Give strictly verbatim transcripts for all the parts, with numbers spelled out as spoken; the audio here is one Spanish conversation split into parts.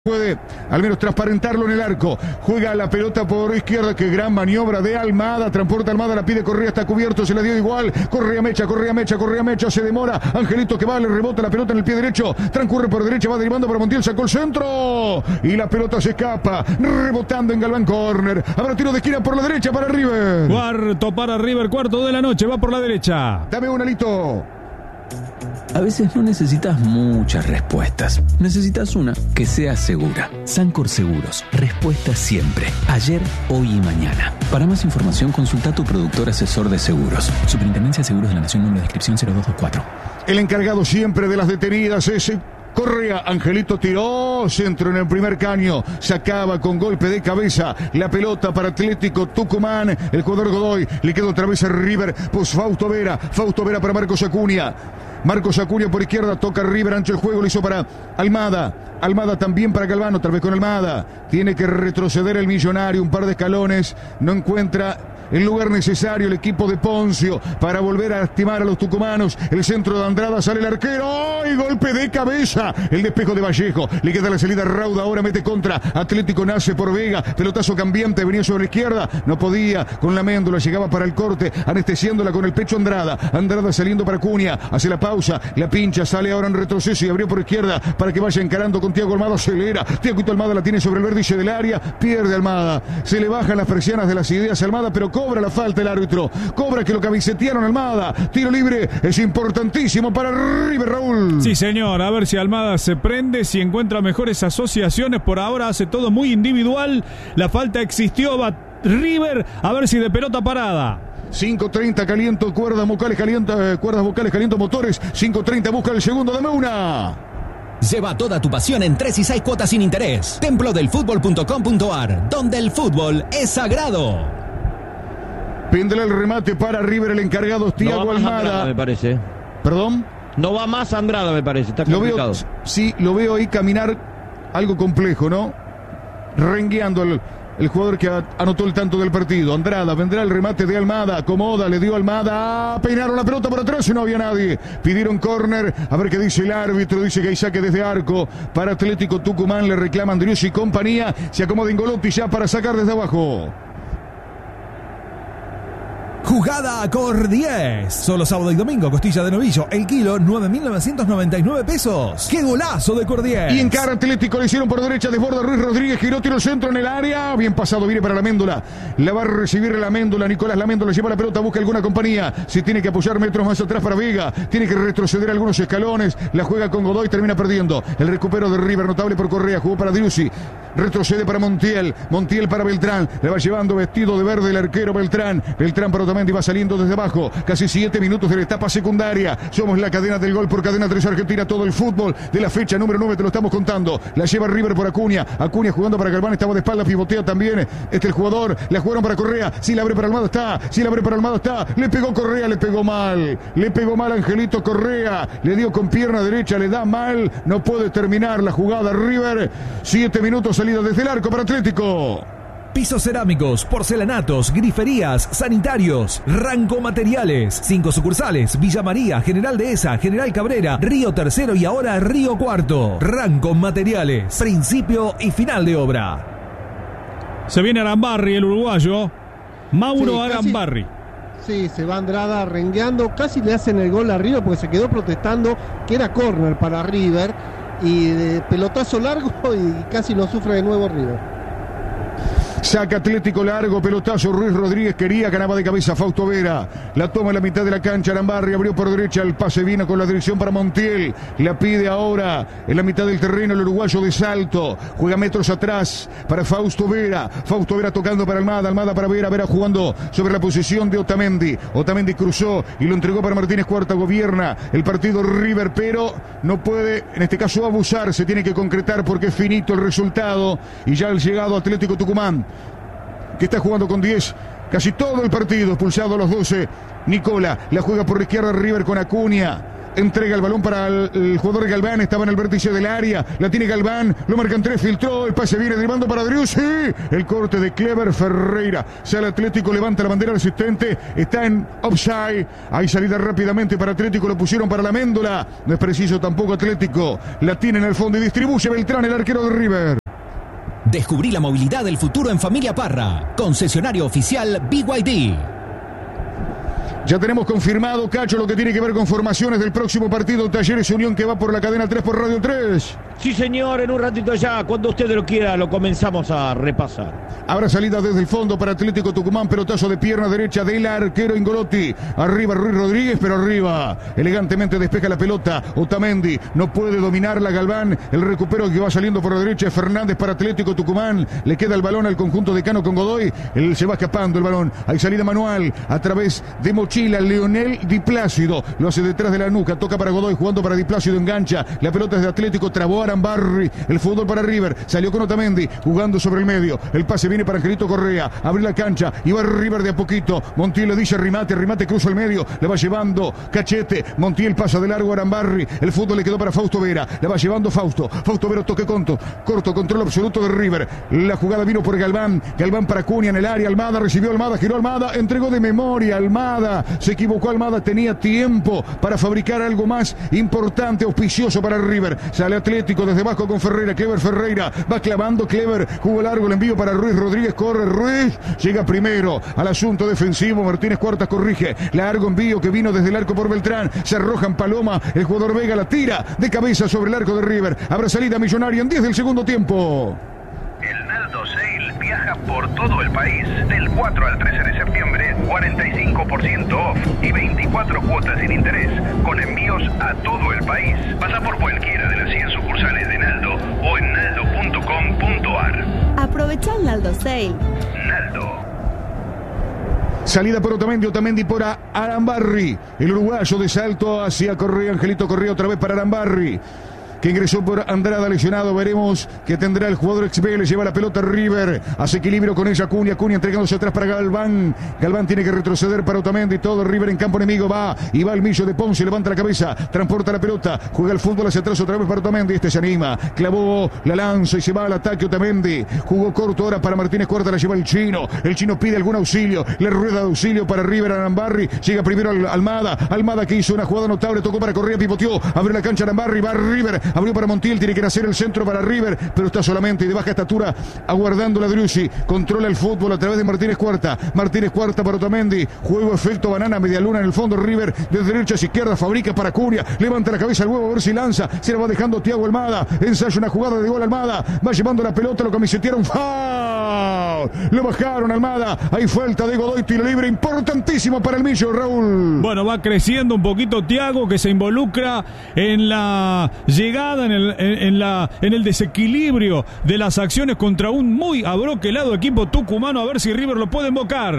puede al menos transparentarlo en el arco. Juega la pelota por izquierda. Qué gran maniobra de Almada. Transporta Almada, la pide Correa, está cubierto, se la dio igual. Correa Mecha, Correa Mecha, Correa Mecha, se demora. Angelito que va, le rebota la pelota en el pie derecho. Transcurre por derecha, va derivando para Montiel, sacó el centro. Y la pelota se escapa. Rebotando en Galván, córner. Habrá tiro de esquina por la derecha para River. Cuarto para River, cuarto de la noche, va por la derecha. Dame un alito. A veces no necesitas muchas respuestas. Necesitas una que sea segura. Sancor Seguros. Respuesta siempre. Ayer, hoy y mañana. Para más información, consulta a tu productor asesor de seguros. Superintendencia de Seguros de la Nación, número de inscripción cero dos dos cuatro. El encargado siempre de las detenidas es Correa. Angelito tiró, centro en el primer caño, sacaba con golpe de cabeza la pelota para Atlético Tucumán. El jugador Godoy le quedó otra vez a River, pues Fausto Vera, Fausto Vera para Marcos Acuña. Marcos Acuña por izquierda, toca River, ancho el juego, lo hizo para Almada. Almada también para Galván, otra vez con Almada. Tiene que retroceder el millonario, un par de escalones, no encuentra el lugar necesario el equipo de Poncio para volver a lastimar a los tucumanos. El centro de Andrada, sale el arquero. ¡Ay! Golpe de cabeza. El despejo de Vallejo. Le queda la salida Rauda. Ahora mete contra. Atlético nace por Vega. Pelotazo cambiante. Venía sobre la izquierda. No podía. Con la méndula. Llegaba para el corte. Anestesiándola con el pecho Andrada. Andrada saliendo para Acuña. Hace la pausa. La pincha. Sale ahora en retroceso y abrió por izquierda para que vaya encarando con Tiago Almada. Acelera. Tiago Almada la tiene sobre el vértice del área. Pierde Almada. Se le bajan las persianas de las ideas a Almada, pero cobra la falta el árbitro, cobra que lo cabicetearon Almada. Tiro libre es importantísimo para River, Raúl. Sí, señor, a ver si Almada se prende, si encuentra mejores asociaciones. Por ahora hace todo muy individual. La falta existió, va River, a ver si de pelota parada. cinco treinta caliento, cuerdas vocales calienta, cuerdas vocales caliento motores. cinco treinta busca el segundo, dame una. Lleva toda tu pasión en tres y seis cuotas sin interés. templo del fútbol punto com punto ar, donde el fútbol es sagrado. Pendrá el remate para River, el encargado es Tiago no Almada. Andrada, me parece. ¿Perdón? No va más Andrada, me parece. Está complicado. Lo veo, sí, lo veo ahí caminar algo complejo, ¿no? Rengueando el, el jugador que anotó el tanto del partido. Andrada, vendrá el remate de Almada. Acomoda, le dio Almada. Peinaron la pelota por atrás y no había nadie. Pidieron córner. A ver qué dice el árbitro. Dice que hay saque desde arco para Atlético Tucumán. Le reclaman Driussi y compañía. Se acomoda Ingolotti ya para sacar desde abajo. Jugada Cor diez. Solo sábado y domingo, costilla de novillo, el kilo, nueve mil novecientos noventa y nueve pesos. ¡Qué golazo de Cor diez! Y en cara Atlético le hicieron por derecha, desborda Ruiz Rodríguez, giró, tiro centro en el área. Bien pasado, viene para la Méndula. La va a recibir la Méndula, Nicolás la Méndula lleva la pelota, busca alguna compañía. Se tiene que apoyar metros más atrás para Vega. Tiene que retroceder algunos escalones. La juega con Godoy, termina perdiendo. El recupero de River, notable por Correa, jugó para Driussi. Retrocede para Montiel. Montiel para Beltrán. Le va llevando vestido de verde el arquero Beltrán. Beltrán para Otamendi, va saliendo desde abajo. Casi siete minutos de la etapa secundaria. Somos la cadena del gol por Cadena tres Argentina. Todo el fútbol de la fecha número nueve te lo estamos contando. La lleva River por Acuña. Acuña jugando para Galván. Estaba de espalda, pivotea también. Este el jugador. La jugaron para Correa. Si la abre para Almada está. Si la abre para Almada está. Le pegó Correa. Le pegó mal. Le pegó mal Angelito Correa. Le dio con pierna derecha. Le da mal. No puede terminar la jugada River. Siete minutos salida desde el arco para Atlético. Pisos cerámicos, porcelanatos, griferías, sanitarios, Ranco Materiales. Cinco sucursales: Villa María, General Dehesa, General Cabrera, Río Tercero y ahora Río Cuarto. Ranco Materiales, principio y final de obra. Se viene Arambarri, el uruguayo. Mauro Sí, Arambarri. Sí, se va Andrada rengueando. Casi le hacen el gol a River porque se quedó protestando que era córner para River. Y de pelotazo largo y casi lo sufre de nuevo River. Saca Atlético largo, pelotazo, Ruiz Rodríguez quería, ganaba de cabeza Fausto Vera. La toma en la mitad de la cancha, Arambarri abrió por derecha, el pase vino con la dirección para Montiel. La pide ahora en la mitad del terreno el uruguayo de Salto. Juega metros atrás para Fausto Vera. Fausto Vera tocando para Almada, Almada para Vera, Vera jugando sobre la posición de Otamendi. Otamendi cruzó y lo entregó para Martínez Cuarta, gobierna el partido River, pero no puede, en este caso, abusar. Se tiene que concretar porque es finito el resultado y ya el llegado Atlético Tucumán, que está jugando con diez casi todo el partido, expulsado a los doce. Nicola la juega por la izquierda, River con Acuña. entrega el balón para el, el jugador Galván, estaba en el vértice del área, la tiene Galván, lo marcan tres, filtró, el pase viene derivando para Driussi, el corte de Clever Ferreira, sale Atlético, levanta la bandera al asistente, está en offside, hay salida rápidamente para Atlético, lo pusieron para la Méndola, no es preciso tampoco Atlético, la tiene en el fondo y distribuye Beltrán, el arquero de River. Descubrí la movilidad del futuro en Familia Parra, concesionario oficial B Y D. Ya tenemos confirmado, Cacho, lo que tiene que ver con formaciones del próximo partido Talleres Unión, que va por la cadena tres por Radio tres. Sí, señor, en un ratito ya, cuando usted lo quiera, lo comenzamos a repasar. Habrá salida desde el fondo para Atlético Tucumán, pelotazo de pierna derecha del arquero Ingolotti. Arriba Ruiz Rodríguez, pero arriba. Elegantemente despeja la pelota. Otamendi no puede dominarla Galván. El recupero que va saliendo por la derecha es Fernández para Atlético Tucumán. Le queda el balón al conjunto de Cano con Godoy. Él se va escapando el balón. Hay salida manual a través de Mochila. Leonel Di Plácido lo hace detrás de la nuca. Toca para Godoy, jugando para Di Plácido. Engancha. La pelota es de Atlético. Trabó Arambarri. El fútbol para River. Salió con Otamendi jugando sobre el medio. El pase viene para Angelito Correa, abre la cancha y va River de a poquito. Montiel le dice remate, remate cruza el medio, le va llevando Cachete, Montiel pasa de largo a Arambarri, el fútbol le quedó para Fausto Vera, le va llevando Fausto, Fausto Vera toque conto, corto, control absoluto de River, la jugada vino por Galván, Galván para Cunha en el área, Almada recibió Almada, giró Almada, entregó de memoria Almada, se equivocó Almada, tenía tiempo para fabricar algo más importante, auspicioso para River, sale Atlético desde abajo con Ferreira, Clever Ferreira, va clavando Clever, jugó largo el envío para Ruiz Rodríguez, corre Ruiz, llega primero al asunto defensivo, Martínez Cuartas corrige, largo envío que vino desde el arco por Beltrán, se arrojan Paloma, el jugador Vega la tira de cabeza sobre el arco de River, habrá salida millonaria en diez del segundo tiempo. El Naldo Sale viaja por todo el país del cuatro al trece de septiembre, cuarenta y cinco por ciento off y veinticuatro cuotas sin interés, con envíos a todo el país. Pasa por cualquiera de las cien sucursales de Naldo o en naldo punto com punto ar. Aprovecha el Naldo Sale. Naldo. Salida por Otamendi, Otamendi por Arambarri, el uruguayo de salto hacia Correa, Angelito Correa otra vez para Arambarri, que ingresó por Andrada lesionado. Veremos que tendrá el jugador ex Vélez. Lleva la pelota River, hace equilibrio con ella Cunha, Cunha entregándose atrás para Galván, Galván tiene que retroceder para Otamendi, todo River en campo enemigo, va y va el Millo de Ponce, levanta la cabeza, transporta la pelota, juega el fútbol hacia atrás otra vez para Otamendi, este se anima, clavó la lanza y se va al ataque Otamendi, jugó corto ahora para Martínez Cuarta, la lleva el chino, el chino pide algún auxilio, le rueda de auxilio para River Arambarri, llega primero al Almada, Almada que hizo una jugada notable, tocó para Correa, pivoteó, abre la cancha Arambarri, va River, abrió para Montiel, tiene que hacer el centro para River, pero está solamente de baja estatura aguardando la Driussi, controla el fútbol a través de Martínez Cuarta, Martínez Cuarta para Otamendi, juego efecto banana, media luna en el fondo, River de derecha a izquierda, fabrica para Cunha, levanta la cabeza al huevo a ver si lanza, se la va dejando Thiago Almada, ensaya una jugada de gol Almada, va llevando la pelota, lo camisetearon, ¡foul! Lo bajaron Almada, hay falta de Godoy, tiro libre importantísimo para el Millo, Raúl. Bueno, va creciendo un poquito Thiago, que se involucra en la llegada, en el En, en, la, en el desequilibrio de las acciones contra un muy abroquelado equipo tucumano, a ver si River lo puede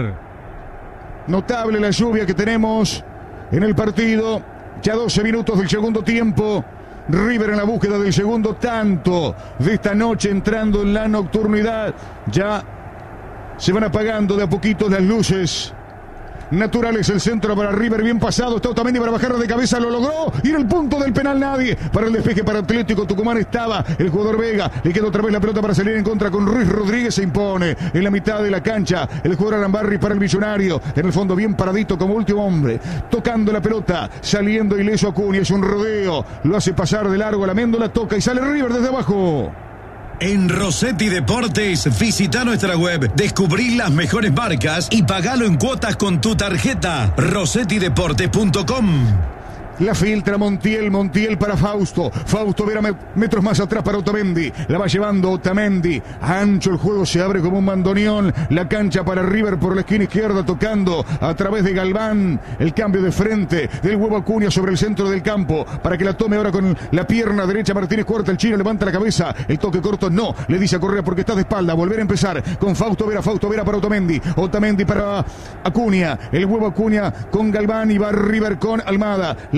invocar. Notable la lluvia que tenemos en el partido, ya doce minutos del segundo tiempo, River en la búsqueda del segundo tanto de esta noche, entrando en la nocturnidad, ya se van apagando de a poquito las luces naturales, el centro para River, bien pasado, está Otamendi para bajar de cabeza, lo logró, y en el punto del penal nadie, para el despeje para Atlético Tucumán estaba el jugador Vega, le queda otra vez la pelota para salir en contra con Ruiz Rodríguez, se impone en la mitad de la cancha, el jugador Arambarri para el Millonario, en el fondo bien paradito como último hombre, tocando la pelota, saliendo ileso a Cunha, es un rodeo, lo hace pasar de largo a la Méndola, toca y sale River desde abajo. En Rossetti Deportes, visita nuestra web, descubrí las mejores marcas y pagalo en cuotas con tu tarjeta. rossetti deportes punto com. La filtra Montiel, Montiel para Fausto, Fausto Vera metros más atrás para Otamendi, la va llevando Otamendi, ancho el juego, se abre como un bandoneón, la cancha para River por la esquina izquierda, tocando a través de Galván, el cambio de frente del huevo Acuña sobre el centro del campo, para que la tome ahora con la pierna derecha Martínez Cuarta, el chino levanta la cabeza, el toque corto no, le dice a Correa porque está de espalda, volver a empezar con Fausto Vera, Fausto Vera para Otamendi, Otamendi para Acuña, el huevo Acuña con Galván y va River con Almada, la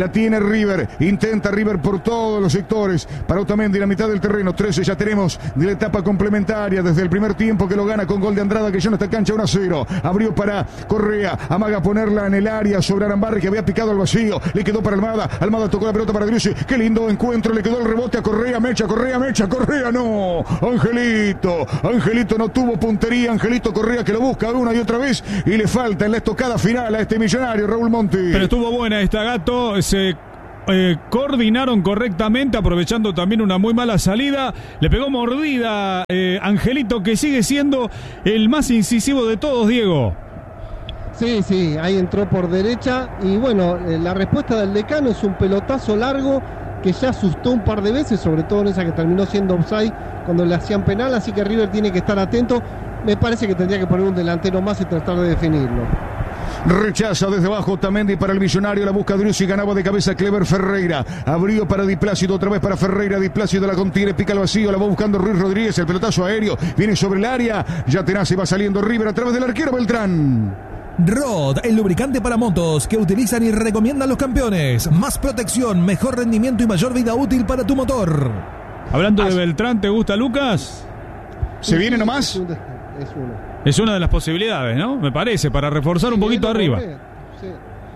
La tiene River. Intenta River por todos los sectores. Para Otamendi en la mitad del terreno. trece ya tenemos de la etapa complementaria desde el primer tiempo que lo gana con gol de Andrada que ya no está cancha uno a cero. Abrió para Correa. Amaga ponerla en el área sobre Arambarri que había picado al vacío. Le quedó para Almada. Almada tocó la pelota para Driussi. Qué lindo encuentro. Le quedó el rebote a Correa. Mecha, Correa, Mecha, Correa. No. Angelito. Angelito no tuvo puntería. Angelito Correa que lo busca una y otra vez. Y le falta en la estocada final a este millonario Raúl Monti. Pero estuvo buena esta, Gato. Se eh, coordinaron correctamente, aprovechando también una muy mala salida. Le pegó mordida eh, Angelito, que sigue siendo el más incisivo de todos, Diego. Sí, sí, ahí entró por derecha. Y bueno, eh, la respuesta del decano es un pelotazo largo que ya asustó un par de veces, sobre todo en esa que terminó siendo offside cuando le hacían penal. Así que River tiene que estar atento. Me parece que tendría que poner un delantero más y tratar de definirlo. Rechaza desde abajo Otamendi para el millonario. La busca Driussi, ganaba de cabeza Clever Ferreira. Abrió para Di Plácido, otra vez para Ferreira. Di Plácido la contiene, pica al vacío. La va buscando Ruiz Rodríguez. El pelotazo aéreo viene sobre el área. Ya Tenace va saliendo River a través del arquero Beltrán. Rod, el lubricante para motos que utilizan y recomiendan los campeones. Más protección, mejor rendimiento y mayor vida útil para tu motor. Hablando de Beltrán, ¿te gusta, Lucas? ¿Se viene nomás? Es uno. Es una de las posibilidades, ¿no? Me parece, para reforzar un poquito arriba. Sí.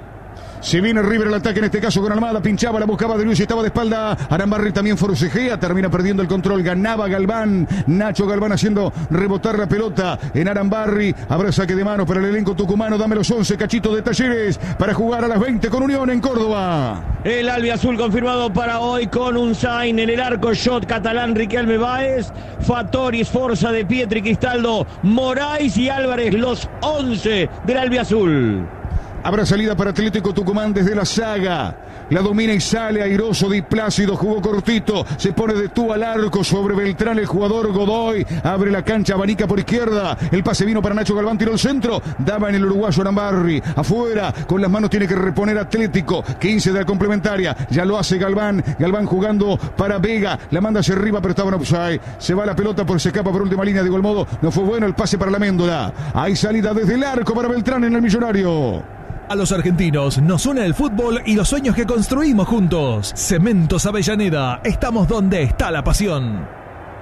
Se viene River al ataque, en este caso con Almada, pinchaba, la buscaba de Luis, estaba de espalda. Arambarri también forcejea, termina perdiendo el control. Ganaba Galván, Nacho Galván haciendo rebotar la pelota en Arambarri. Habrá saque de mano para el elenco tucumano. Dame los once cachitos de Talleres para jugar a las veinte con Unión en Córdoba. El albiazul confirmado para hoy con un sign en el arco. Shot catalán, Riquelme Báez, Fattori, Sforza, De Pietri, Cristaldo, Moraes y Álvarez, los once del albiazul. Habrá salida para Atlético Tucumán desde la saga. La domina y sale airoso Di Plácido. Jugó cortito. Se pone de tú al arco sobre Beltrán. El jugador Godoy abre la cancha. Abanica por izquierda. El pase vino para Nacho Galván. Tiró el centro. Daba en el uruguayo Arambarri. Afuera. Con las manos tiene que reponer Atlético. quince de la complementaria. Ya lo hace Galván. Galván jugando para Vega. La manda hacia arriba, pero estaba en offside. Se va la pelota, por se escapa por última línea. De igual modo, no fue bueno el pase para la Méndola. Hay salida desde el arco para Beltrán en el Millonario. A los argentinos nos une el fútbol y los sueños que construimos juntos. Cementos Avellaneda, estamos donde está la pasión.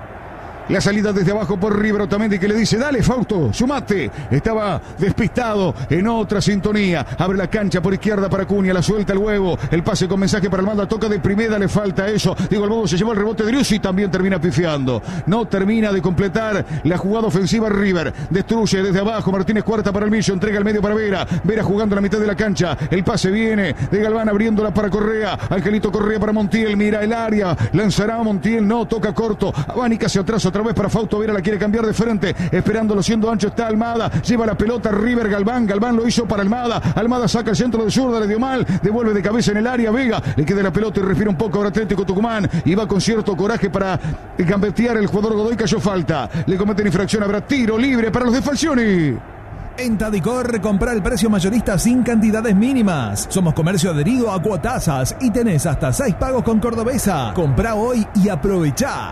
La salida desde abajo por River Otamendi que le dice, dale Fausto, sumate. Estaba despistado en otra sintonía. Abre la cancha por izquierda para Cunha, la suelta el huevo. El pase con mensaje para Almada, toca de primera, le falta eso. Diego Albodo se llevó el rebote de Driussi y también termina pifiando. No termina de completar la jugada ofensiva River. Destruye desde abajo, Martínez Cuarta para el Millo, entrega al medio para Vera. Vera jugando en la mitad de la cancha. El pase viene de Galván abriéndola para Correa. Angelito Correa para Montiel, mira el área. Lanzará a Montiel, no, toca corto. Abánica hacia atrás otra vez para Fausto Vera, la quiere cambiar de frente, esperándolo siendo ancho está Almada, lleva la pelota River Galván, Galván lo hizo para Almada, Almada saca el centro de zurda, le dio mal, devuelve de cabeza en el área, Vega, le queda la pelota y respira un poco ahora Atlético Tucumán, y va con cierto coraje para gambetear el jugador Godoy, cayó falta, le cometen infracción, habrá tiro libre para los de Falcioni. En Tadicor, compra el precio mayorista sin cantidades mínimas. Somos comercio adherido a Cuotasas y tenés hasta seis pagos con Cordobesa. Comprá hoy y aprovechá.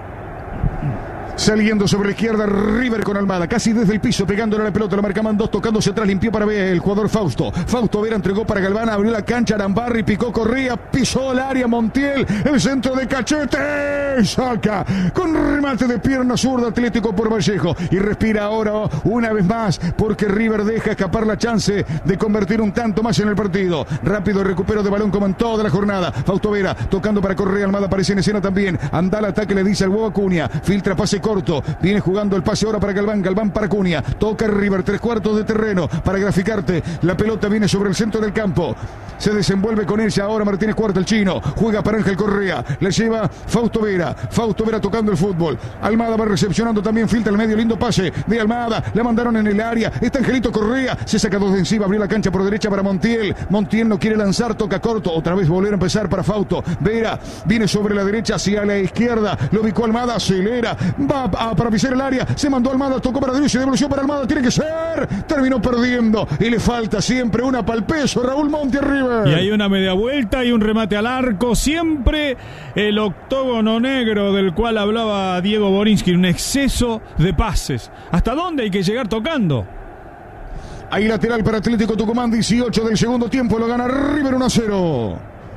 Saliendo sobre la izquierda River con Almada, casi desde el piso, pegándole a la pelota, la marcaban dos, tocándose atrás, limpió para ver el jugador Fausto. Fausto Vera entregó para Galván, abrió la cancha, Arambarri, picó, corría, pisó el área, Montiel, el centro de Cachete, saca, con remate de pierna zurda Atlético por Vallejo, y respira ahora una vez más, porque River deja escapar la chance de convertir un tanto más en el partido. Rápido recupero de balón como en toda la jornada, Fausto Vera, tocando para Correa, Almada aparece en escena también, anda al ataque, le dice al huevo Acuña, filtra pase corto, viene jugando el pase ahora para Galván, Galván para Cunha, toca River, tres cuartos de terreno para graficarte, la pelota viene sobre el centro del campo, se desenvuelve con ella ahora Martínez Cuarta, el chino, juega para Ángel Correa, le lleva Fausto Vera, Fausto Vera tocando el fútbol, Almada va recepcionando también, filtra el medio, lindo pase de Almada, la mandaron en el área, está Angelito Correa, se saca dos de encima, abrió la cancha por derecha para Montiel, Montiel no quiere lanzar, toca corto, otra vez volver a empezar para Fausto, Vera viene sobre la derecha hacia la izquierda, lo ubicó Almada, acelera, va a para pisar el área, se mandó Almada, tocó para Driussi, devolución para Almada, tiene que ser, terminó perdiendo y le falta siempre una pa'l peso, Raúl Monti River. Y hay una media vuelta y un remate al arco, siempre el octógono negro del cual hablaba Diego Borinsky, un exceso de pases. ¿Hasta dónde hay que llegar tocando? Hay lateral para Atlético Tucumán, dieciocho del segundo tiempo, lo gana River uno a cero.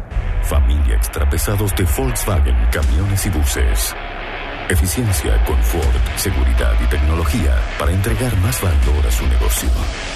Familia Extrapesados de Volkswagen Camiones y Buses. Eficiencia, confort, seguridad y tecnología para entregar más valor a su negocio.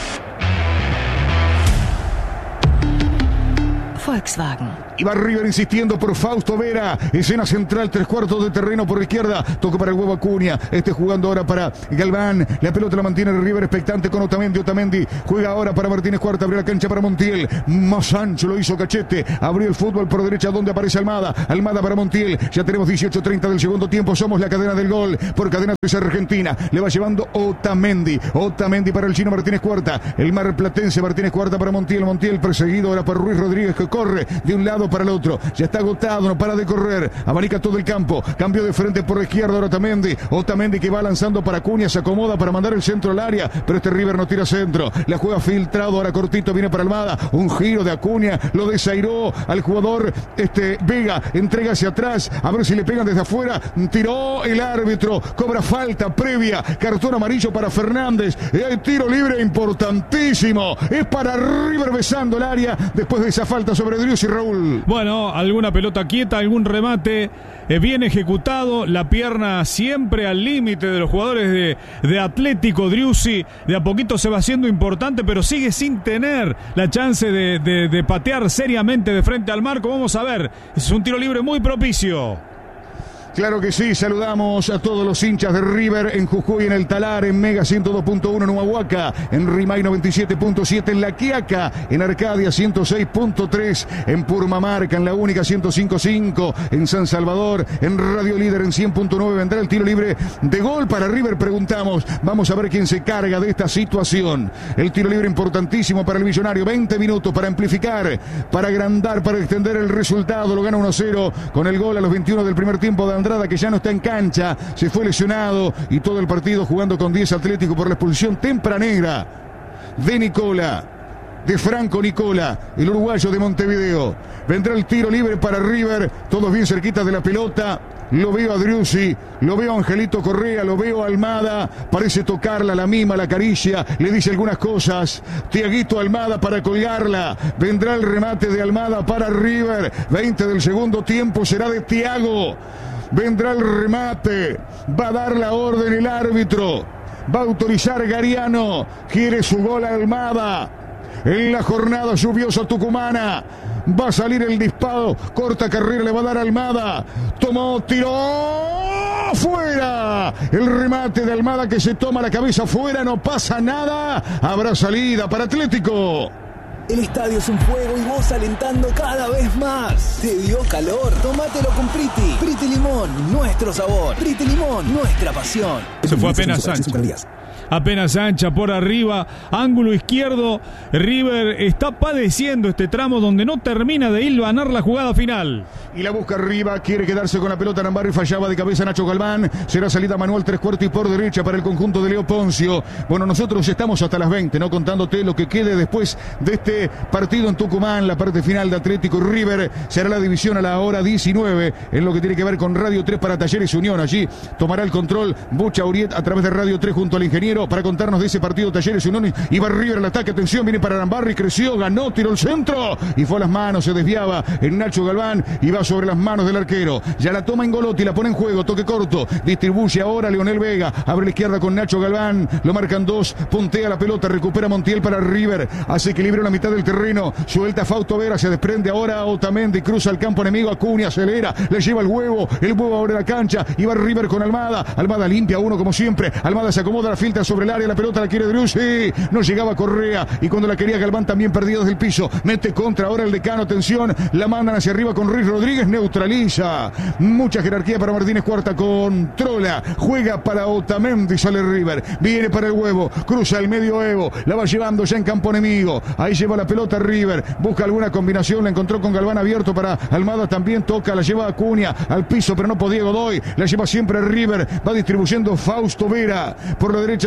Volkswagen. Y va River insistiendo por Fausto Vera. Escena central, tres cuartos de terreno por izquierda. Toca para el huevo Acuña. Este jugando ahora para Galván. La pelota la mantiene River expectante con Otamendi. Otamendi juega ahora para Martínez Cuarta. Abrió la cancha para Montiel. Más ancho lo hizo Cachete. Abrió el fútbol por derecha donde aparece Almada. Almada para Montiel. Ya tenemos dieciocho treinta del segundo tiempo. Somos la cadena del gol por Cadena tres Argentina. Le va llevando Otamendi. Otamendi para el chino Martínez Cuarta. El marplatense Martínez Cuarta para Montiel. Montiel perseguido ahora por Ruiz Rodríguez que corre de un lado para el otro, ya está agotado, no para de correr, abanica todo el campo, cambio de frente por la izquierda ahora Otamendi, Otamendi que va lanzando para Acuña, se acomoda para mandar el centro al área, pero este River no tira centro, la juega filtrado, ahora cortito, viene para Almada, un giro de Acuña, lo desairó al jugador este Vega, entrega hacia atrás, a ver si le pegan desde afuera, tiró el árbitro, cobra falta previa, cartón amarillo para Fernández, y hay tiro libre importantísimo, es para River besando el área, después de esa falta sobre Driussi y Raúl. Bueno, alguna pelota quieta, algún remate eh, bien ejecutado, la pierna siempre al límite de los jugadores de, de Atlético. Driussi de a poquito se va haciendo importante, pero sigue sin tener la chance de, de, de patear seriamente de frente al marco. Vamos a ver, es un tiro libre muy propicio. Claro que sí, saludamos a todos los hinchas de River en Jujuy, en el Talar, en Mega ciento dos punto uno en Humahuaca, en Rimay noventa y siete punto siete en La Quiaca, en Arcadia ciento seis punto tres, en Purmamarca, en La Única ciento cinco punto cinco, en San Salvador, en Radio Líder en cien punto nueve. Vendrá el tiro libre de gol para River, preguntamos. Vamos a ver quién se carga de esta situación. El tiro libre importantísimo para el Millonario, veinte minutos para amplificar, para agrandar, para extender el resultado. Lo gana uno cero con el gol a los veintiuno del primer tiempo de Andrés, que ya no está en cancha, se fue lesionado y todo el partido jugando con diez Atlético por la expulsión tempranera de Nicola, de Franco Nicola, el uruguayo de Montevideo. Vendrá el tiro libre para River, todos bien cerquitas de la pelota. Lo veo a Driussi, lo veo a Angelito Correa, lo veo a Almada, parece tocarla, la mima, la acaricia, le dice algunas cosas. Tiaguito Almada para colgarla, vendrá el remate de Almada para River, veinte del segundo tiempo será de Tiago. Vendrá el remate, va a dar la orden el árbitro, va a autorizar Gariano, quiere su gol Almada. En la jornada lluviosa tucumana, va a salir el disparo, corta carrera, le va a dar Almada, tomó, tiró, fuera. El remate de Almada que se toma la cabeza fuera, no pasa nada, habrá salida para Atlético. El estadio es un fuego y vos alentando cada vez más. ¿Te dio calor? Tómatelo con Priti. Priti Limón, nuestro sabor. Priti Limón, nuestra pasión. Se fue apenas Sánchez. Apenas ancha por arriba, ángulo izquierdo. River está padeciendo este tramo donde no termina de hilvanar la jugada final. Y la busca arriba, quiere quedarse con la pelota Nambarri, fallaba de cabeza Nacho Galván. Será salida Manuel tres cuartos y por derecha para el conjunto de Leo Poncio. Bueno, nosotros estamos hasta las veinte, ¿no? Contándote lo que quede después de este partido en Tucumán, la parte final de Atlético y River. Será la división a la hora diecinueve, en lo que tiene que ver con Radio tres para Talleres Unión. Allí tomará el control Bucha Uriet a través de Radio tres junto al ingeniero para contarnos de ese partido Talleres Unión. Y va River al ataque, atención, viene para Arambarri, creció, ganó, tiró el centro y fue a las manos, se desviaba en Nacho Galván y va sobre las manos del arquero. Ya la toma Ingolotti, la pone en juego, toque corto, distribuye ahora Leonel Vega, abre la izquierda con Nacho Galván, lo marcan dos, puntea la pelota, recupera Montiel para River, hace equilibrio en la mitad del terreno, suelta Fausto Vera, se desprende ahora Otamendi, cruza el campo enemigo, Acuña, acelera, le lleva el huevo, el huevo abre la cancha y va River con Almada, Almada limpia uno como siempre, Almada se acomoda, la filtra sobre el área, la pelota la quiere Driussi, no llegaba Correa y cuando la quería Galván también perdido desde el piso, mete contra ahora el decano, atención, la mandan hacia arriba con Ruiz Rodríguez, neutraliza, mucha jerarquía para Martínez Cuarta, controla, juega para Otamendi, sale River, viene para el huevo, cruza el medio Evo, la va llevando ya en campo enemigo, ahí lleva la pelota River, busca alguna combinación, la encontró con Galván abierto para Almada, también toca, la lleva Acuña al piso, pero no podía Godoy, la lleva siempre River, va distribuyendo Fausto Vera, por la derecha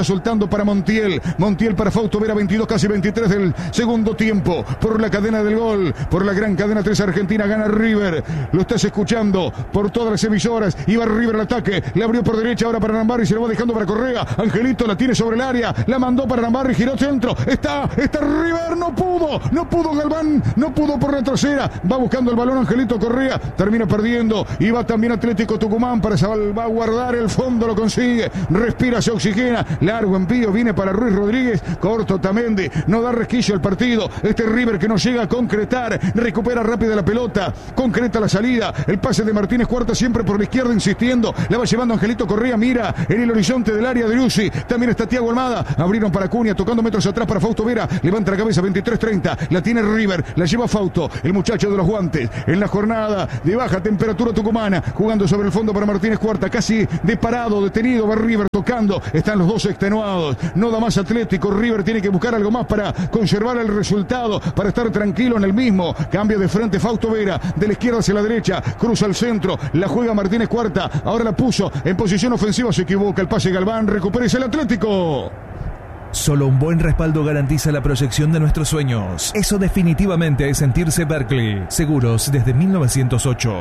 soltando para Montiel. Montiel para Fausto Vera, veintidós, casi veintitrés del segundo tiempo. Por la cadena del gol, por la gran cadena tres Argentina, gana River. Lo estás escuchando por todas las emisoras. Iba River al ataque, le abrió por derecha ahora para Arambarri, se lo va dejando para Correa. Angelito la tiene sobre el área, la mandó para Arambarri, giró centro. Está, está River, no pudo, no pudo Galván, no pudo por la trasera. Va buscando el balón Angelito Correa, termina perdiendo. Y va también Atlético Tucumán para salvaguardar el fondo, lo consigue. Respira, se oxigena. Largo envío, viene para Ruiz Rodríguez. Corto Tamendi, no da resquicio al partido. Este River que no llega a concretar, recupera rápida la pelota, concreta la salida. El pase de Martínez Cuarta siempre por la izquierda insistiendo. La va llevando Angelito Correa, mira en el horizonte del área de Driussi. También está Thiago Almada. Abrieron para Cunha, tocando metros atrás para Fausto Vera. Levanta la cabeza, veintitrés treinta. La tiene River, la lleva Fausto, el muchacho de los guantes. En la jornada de baja temperatura tucumana, jugando sobre el fondo para Martínez Cuarta, casi de parado, detenido, va River tocando. Están los dos extenuados. No da más Atlético. River tiene que buscar algo más para conservar el resultado, para estar tranquilo en el mismo. Cambio de frente Fausto Vera, de la izquierda hacia la derecha, cruza al centro, la juega Martínez Cuarta, ahora la puso en posición ofensiva, se equivoca, el pase Galván, recupera el Atlético. Solo un buen respaldo garantiza la proyección de nuestros sueños. Eso definitivamente es sentirse Berkeley. Seguros desde mil novecientos ocho.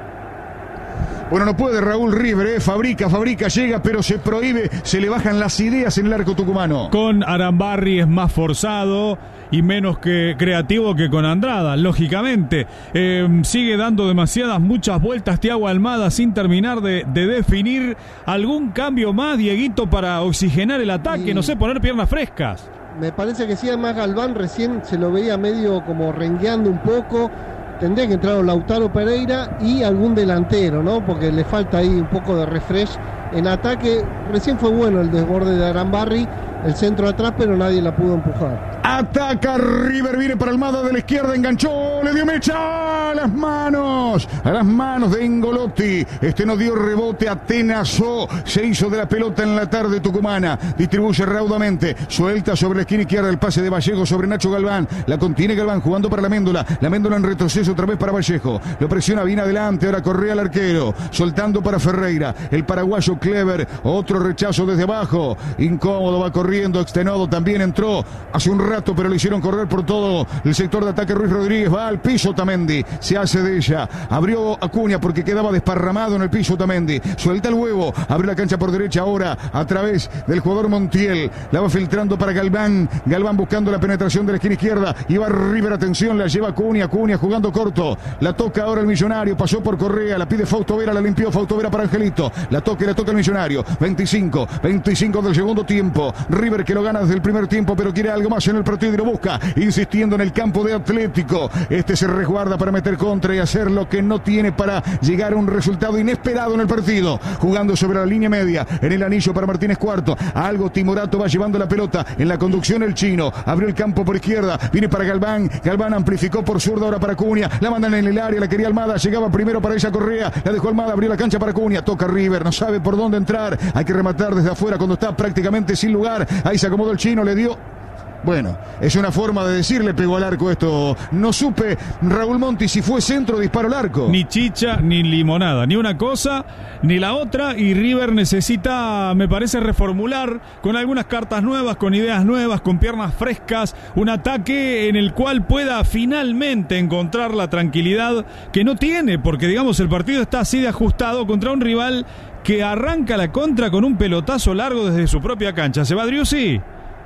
Bueno, no puede Raúl River, ¿eh? fabrica, fabrica, llega, pero se prohíbe, se le bajan las ideas en el arco tucumano. Con Arambarri es más forzado y menos que creativo que con Andrada, lógicamente. Eh, sigue dando demasiadas, muchas vueltas Thiago Almada sin terminar de, de definir algún cambio más, Dieguito, para oxigenar el ataque, y... no sé, poner piernas frescas. Me parece que sí, además Galván recién se lo veía medio como rengueando un poco. Tendría que entrar Lautaro Pereira y algún delantero, ¿no? Porque le falta ahí un poco de refresh en ataque. Recién fue bueno el desborde de Arambarri, el centro atrás, pero nadie la pudo empujar. Ataca River, viene para Almada de la izquierda, enganchó, le dio mecha a las manos, a las manos de Ingolotti. Este no dio rebote, atenazó, se hizo de la pelota en la tarde tucumana, distribuye raudamente, suelta sobre la esquina izquierda el pase de Vallejo sobre Nacho Galván, la contiene Galván jugando para la Méndola, la Méndola en retroceso otra vez para Vallejo, lo presiona bien adelante, ahora Correa al arquero, soltando para Ferreira, el paraguayo Clever, otro rechazo desde abajo, incómodo, va corriendo, extenuado, también entró hace un rato, pero le hicieron correr por todo el sector de ataque. Ruiz Rodríguez va al piso, Tamendi se hace de ella, abrió Acuña porque quedaba desparramado en el piso. Tamendi suelta el huevo, abre la cancha por derecha ahora a través del jugador Montiel, la va filtrando para Galván, Galván buscando la penetración de la esquina izquierda y va River, atención, la lleva Acuña, Acuña jugando corto, la toca ahora el Millonario, pasó por Correa, la pide Fausto Vera, la limpió Fausto Vera para Angelito, la toca y la toca el Millonario. Veinticinco, veinticinco del segundo tiempo, River que lo gana desde el primer tiempo, pero quiere algo más en el partido y lo busca, insistiendo en el campo de Atlético. Este se resguarda para meter contra y hacer lo que no tiene para llegar a un resultado inesperado en el partido, jugando sobre la línea media, en el anillo para Martínez Cuarto, algo Timorato va llevando la pelota, en la conducción el chino, abrió el campo por izquierda, viene para Galván, Galván amplificó por zurda ahora para Cunha, la mandan en el área, la quería Almada, llegaba primero para ella Correa, la dejó Almada, abrió la cancha para Cunha, toca River, no sabe por dónde entrar, hay que rematar desde afuera cuando está prácticamente sin lugar, ahí se acomodó el chino, le dio... Bueno, es una forma de decirle pegó al arco esto. No supe, Raúl Monti, si fue centro o disparo al arco. Ni chicha ni limonada, ni una cosa ni la otra. Y River necesita, me parece, reformular con algunas cartas nuevas, con ideas nuevas, con piernas frescas. Un ataque en el cual pueda finalmente encontrar la tranquilidad que no tiene. Porque, digamos, el partido está así de ajustado contra un rival que arranca la contra con un pelotazo largo desde su propia cancha. ¿Se va Driussi?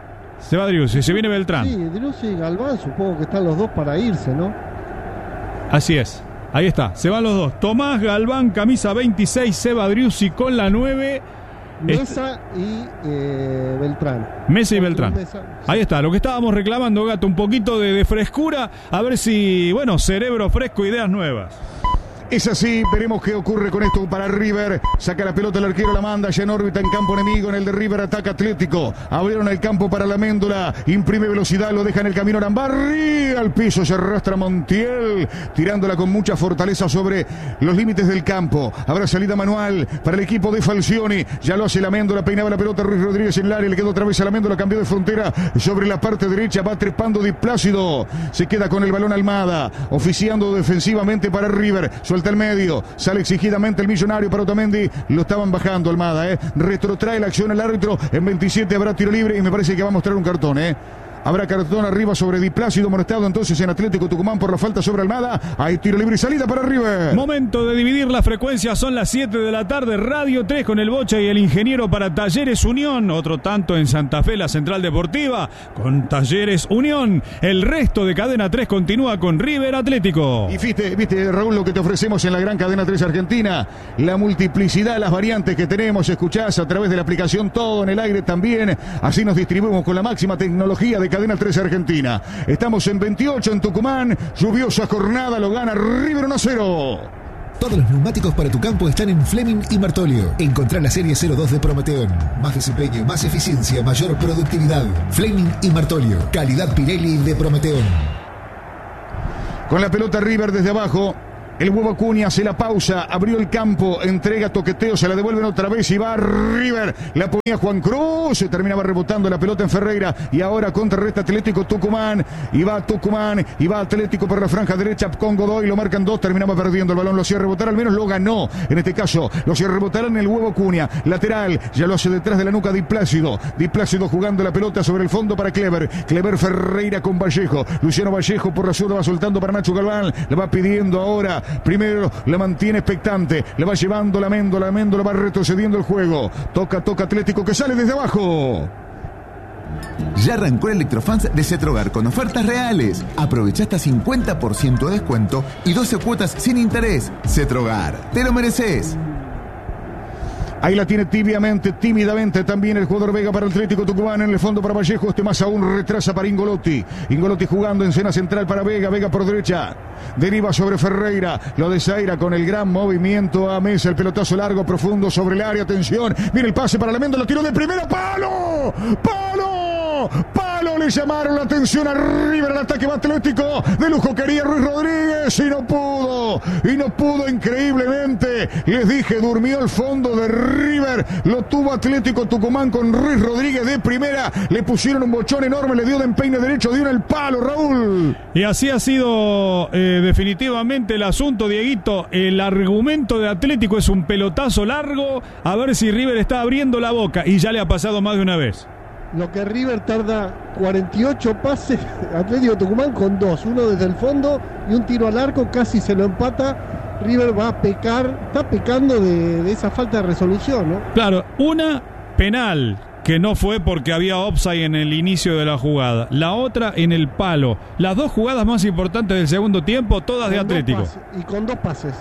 Se va Driussi, se viene Beltrán. Sí, Driussi y Galván, supongo que están los dos para irse, ¿no? Así es, ahí está, se van los dos. Tomás Galván, camisa veintiséis, Seba Driussi con la nueve. Mesa y eh, Beltrán. Mesa y Beltrán. Mesa, sí. Ahí está, lo que estábamos reclamando, Gato, un poquito de, de frescura, a ver si, bueno, cerebro fresco, ideas nuevas. Es así, veremos qué ocurre con esto para River. Saca la pelota el arquero, la manda ya en órbita en campo enemigo. En el de River ataca Atlético. Abrieron el campo para la Méndola. Imprime velocidad, lo deja en el camino Arambarri. Al piso se arrastra Montiel, tirándola con mucha fortaleza sobre los límites del campo. Habrá salida manual para el equipo de Falcioni. Ya lo hace la Méndola, peinaba la pelota Ruiz Rodríguez en el área. Le quedó otra vez a la Méndola, cambió de frontera sobre la parte derecha. Va trepando Di Plácido. Se queda con el balón Almada, oficiando defensivamente para River. Suelta vuelta al medio. Sale exigidamente el millonario para Otamendi. Lo estaban bajando Almada, ¿eh? Retrotrae la acción el árbitro. En veintisiete habrá tiro libre y me parece que va a mostrar un cartón, ¿eh? Habrá cartón arriba sobre Di Plácido, molestado entonces en Atlético Tucumán por la falta sobre Almada. Hay tiro libre y salida para River. Momento de dividir la frecuencia, son las siete de la tarde. Radio tres con el Bocha y el ingeniero para Talleres Unión. Otro tanto en Santa Fe, la Central Deportiva, con Talleres Unión. El resto de Cadena tres continúa con River Atlético. Y viste, viste, Raúl, lo que te ofrecemos en la gran Cadena tres Argentina. La multiplicidad, las variantes que tenemos. Escuchás a través de la aplicación Todo en el Aire también. Así nos distribuimos con la máxima tecnología de Cadena tres Argentina. Estamos en veintiocho en Tucumán. Lluviosa jornada, lo gana River uno a cero. Todos los neumáticos para tu campo están en Fleming y Martolio. Encontrá la serie cero dos de Prometeón. Más desempeño, más eficiencia, mayor productividad. Fleming y Martolio. Calidad Pirelli de Prometeón. Con la pelota River desde abajo. El huevo Acuña hace la pausa, abrió el campo, entrega toqueteo, se la devuelven otra vez y va River. La ponía Juan Cruz, se terminaba rebotando la pelota en Ferreira y ahora contrarresta Atlético Tucumán. Y va Tucumán, y va Atlético por la franja derecha con Godoy, lo marcan dos, terminaba perdiendo el balón, lo hacía rebotar, al menos lo ganó. En este caso, lo hacía rebotar en el huevo Acuña, lateral, ya lo hace detrás de la nuca Di Plácido. Di Plácido jugando la pelota sobre el fondo para Clever. Clever Ferreira con Vallejo. Luciano Vallejo por la zurda va soltando para Nacho Galván, le va pidiendo ahora. Primero la mantiene expectante, le va llevando la Méndola, la Méndola va retrocediendo el juego. Toca, toca Atlético que sale desde abajo. Ya arrancó el Electrofans de Cetrogar con ofertas reales. Aprovecha hasta cincuenta por ciento de descuento y doce cuotas sin interés. Cetrogar, te lo mereces. Ahí la tiene tibiamente, tímidamente también el jugador Vega para el Atlético Tucumán. En el fondo para Vallejo, este más aún retrasa para Ingolotti. Ingolotti jugando en escena central para Vega, Vega por derecha. Deriva sobre Ferreira, lo desaira con el gran movimiento a Mesa. El pelotazo largo, profundo sobre el área, atención. Viene el pase para la Méndola, tiro de primera, ¡palo! ¡Palo! ¡Palo! Le llamaron la atención a River, el ataque va Atlético. De lujo quería Ruiz Rodríguez y no pudo. Y no pudo increíblemente. Les dije, durmió el fondo de River. Lo tuvo Atlético Tucumán con Ruiz Rodríguez de primera. Le pusieron un bochón enorme, le dio de empeine derecho, dio en el palo, Raúl. Y así ha sido eh, definitivamente el asunto, Dieguito. El argumento de Atlético es un pelotazo largo. A ver si River está abriendo la boca. Y ya le ha pasado más de una vez. Lo que River tarda cuarenta y ocho pases, Atlético Tucumán con dos, uno desde el fondo y un tiro al arco, casi se lo empata. River va a pecar, está pecando de, de esa falta de resolución, ¿no? Claro, una penal que no fue porque había offside en el inicio de la jugada, la otra en el palo. Las dos jugadas más importantes del segundo tiempo, todas de Atlético. Y con dos pases.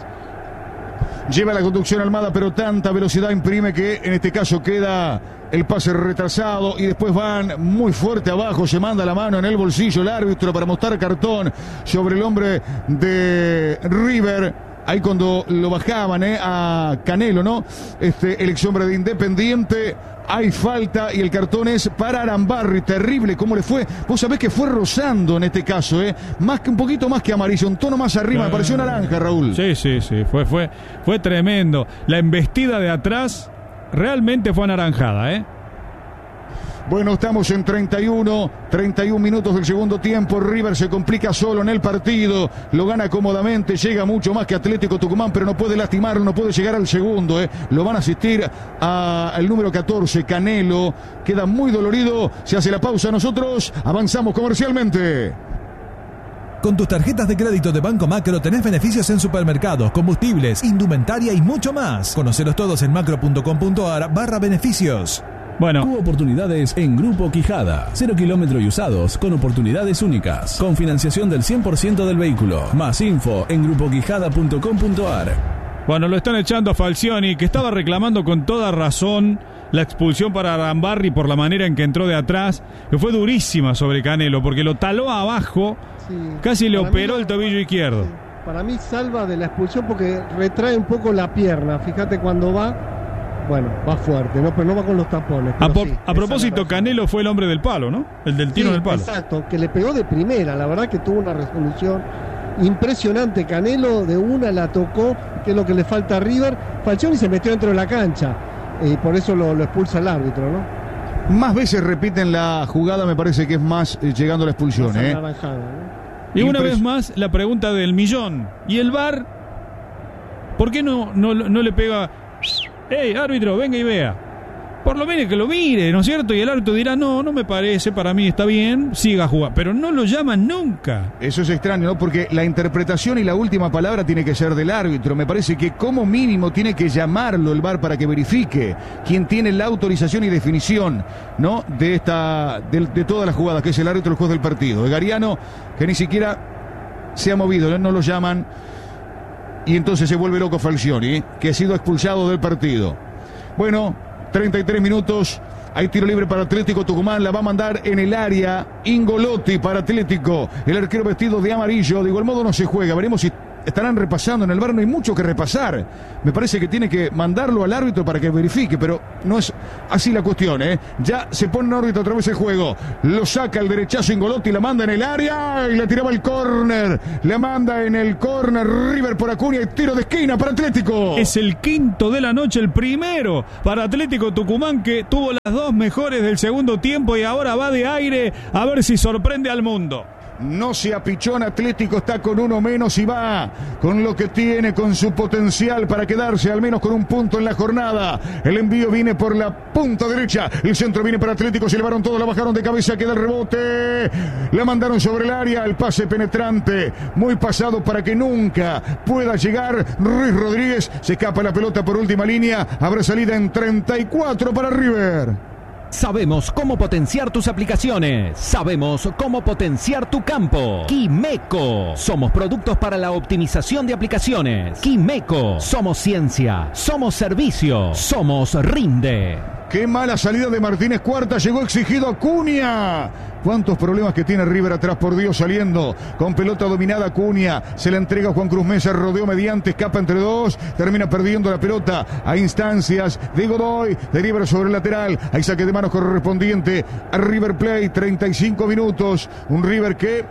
Lleva la conducción Almada, pero tanta velocidad imprime que en este caso queda el pase retrasado y después van muy fuerte abajo, se manda la mano en el bolsillo el árbitro para mostrar cartón sobre el hombre de River. Ahí cuando lo bajaban eh, a Canelo, ¿no? Este, el ex hombre de Independiente. Hay falta y el cartón es para Arambarri. Terrible cómo le fue. Vos sabés que fue rozando en este caso, ¿eh? Más que un poquito más que amarillo, un tono más arriba. Me pareció naranja, Raúl. Sí, sí, sí. Fue, fue, fue tremendo. La embestida de atrás realmente fue anaranjada, ¿eh? Bueno, estamos en treinta y uno, treinta y uno minutos del segundo tiempo. River se complica solo en el partido. Lo gana cómodamente, llega mucho más que Atlético Tucumán, pero no puede lastimarlo, no puede llegar al segundo. ¿eh? Lo van a asistir al número catorce, Canelo. Queda muy dolorido. Se hace la pausa. Nosotros avanzamos comercialmente. Con tus tarjetas de crédito de Banco Macro tenés beneficios en supermercados, combustibles, indumentaria y mucho más. Conocelos todos en macro.com.ar barra beneficios. Bueno. Hubo oportunidades en Grupo Quijada. Cero kilómetro y usados con oportunidades únicas. Con financiación del cien por ciento del vehículo. Más info en grupo quijada punto com punto ar. Bueno, lo están echando a Falcioni, que estaba reclamando con toda razón la expulsión para Arambarri por la manera en que entró de atrás, que fue durísima sobre Canelo, porque lo taló abajo, sí, casi le operó mí, el tobillo izquierdo. Sí, para mí salva de la expulsión porque retrae un poco la pierna. Fíjate cuando va. Bueno, va fuerte, ¿no? Pero no va con los tapones. A, por, sí, a propósito, Canelo fue el hombre del palo, ¿no? El del tiro sí, del palo. Exacto, que le pegó de primera. La verdad que tuvo una resolución impresionante. Canelo de una la tocó, que es lo que le falta a River. Falcioni se metió dentro de la cancha y por eso lo, lo expulsa el árbitro, ¿no? Más veces repiten la jugada, me parece que es más eh, llegando a la expulsión, ¿eh? ¿no? Y una Impres- vez más, la pregunta del millón. ¿Y el V A R? ¿Por qué no, no, no le pega? ¡Ey, árbitro, venga y vea! Por lo menos que lo mire, ¿no es cierto? Y el árbitro dirá, no, no me parece, para mí está bien, siga a jugar. Pero no lo llaman nunca. Eso es extraño, ¿no? Porque la interpretación y la última palabra tiene que ser del árbitro. Me parece que como mínimo tiene que llamarlo el V A R para que verifique quién tiene la autorización y definición, ¿no? De esta, de, de todas las jugadas, que es el árbitro, el juez del partido. El Gariano, que ni siquiera se ha movido, ¿no? No lo llaman. Y entonces se vuelve loco Falcioni, ¿eh? Que ha sido expulsado del partido. Bueno, treinta y tres minutos, hay tiro libre para Atlético Tucumán, la va a mandar en el área Ingolotti para Atlético, el arquero vestido de amarillo, de igual modo no se juega, veremos si estarán repasando en el V A R, no hay mucho que repasar, me parece que tiene que mandarlo al árbitro para que verifique, pero no es así la cuestión, ¿eh? Ya se pone en órbita otra vez el juego, lo saca el derechazo Ingolotti, la manda en el área y la tiraba al córner, la manda en el córner, River por Acuña y tiro de esquina para Atlético. Es el quinto de la noche, el primero para Atlético Tucumán, que tuvo las dos mejores del segundo tiempo y ahora va de aire a ver si sorprende al mundo. No se apichona, Atlético está con uno menos y va con lo que tiene, con su potencial para quedarse al menos con un punto en la jornada. El envío viene por la punta derecha, el centro viene para Atlético, se elevaron todos, la bajaron de cabeza, queda el rebote, la mandaron sobre el área, el pase penetrante, muy pasado para que nunca pueda llegar Ruiz Rodríguez, se escapa la pelota por última línea, habrá salida en treinta y cuatro para River. Sabemos cómo potenciar tus aplicaciones. Sabemos cómo potenciar tu campo. Quimeco. Somos productos para la optimización de aplicaciones. Quimeco. Somos ciencia. Somos servicio. Somos Rinde. Qué mala salida de Martínez Cuarta, llegó exigido Acuña. Cuántos problemas que tiene River atrás, por Dios, saliendo con pelota dominada Acuña, se la entrega a Juan Cruz Mesa, rodeo mediante, escapa entre dos, termina perdiendo la pelota a instancias de Godoy, de River sobre el lateral, hay saque de manos correspondiente a River Plate, treinta y cinco minutos, un River que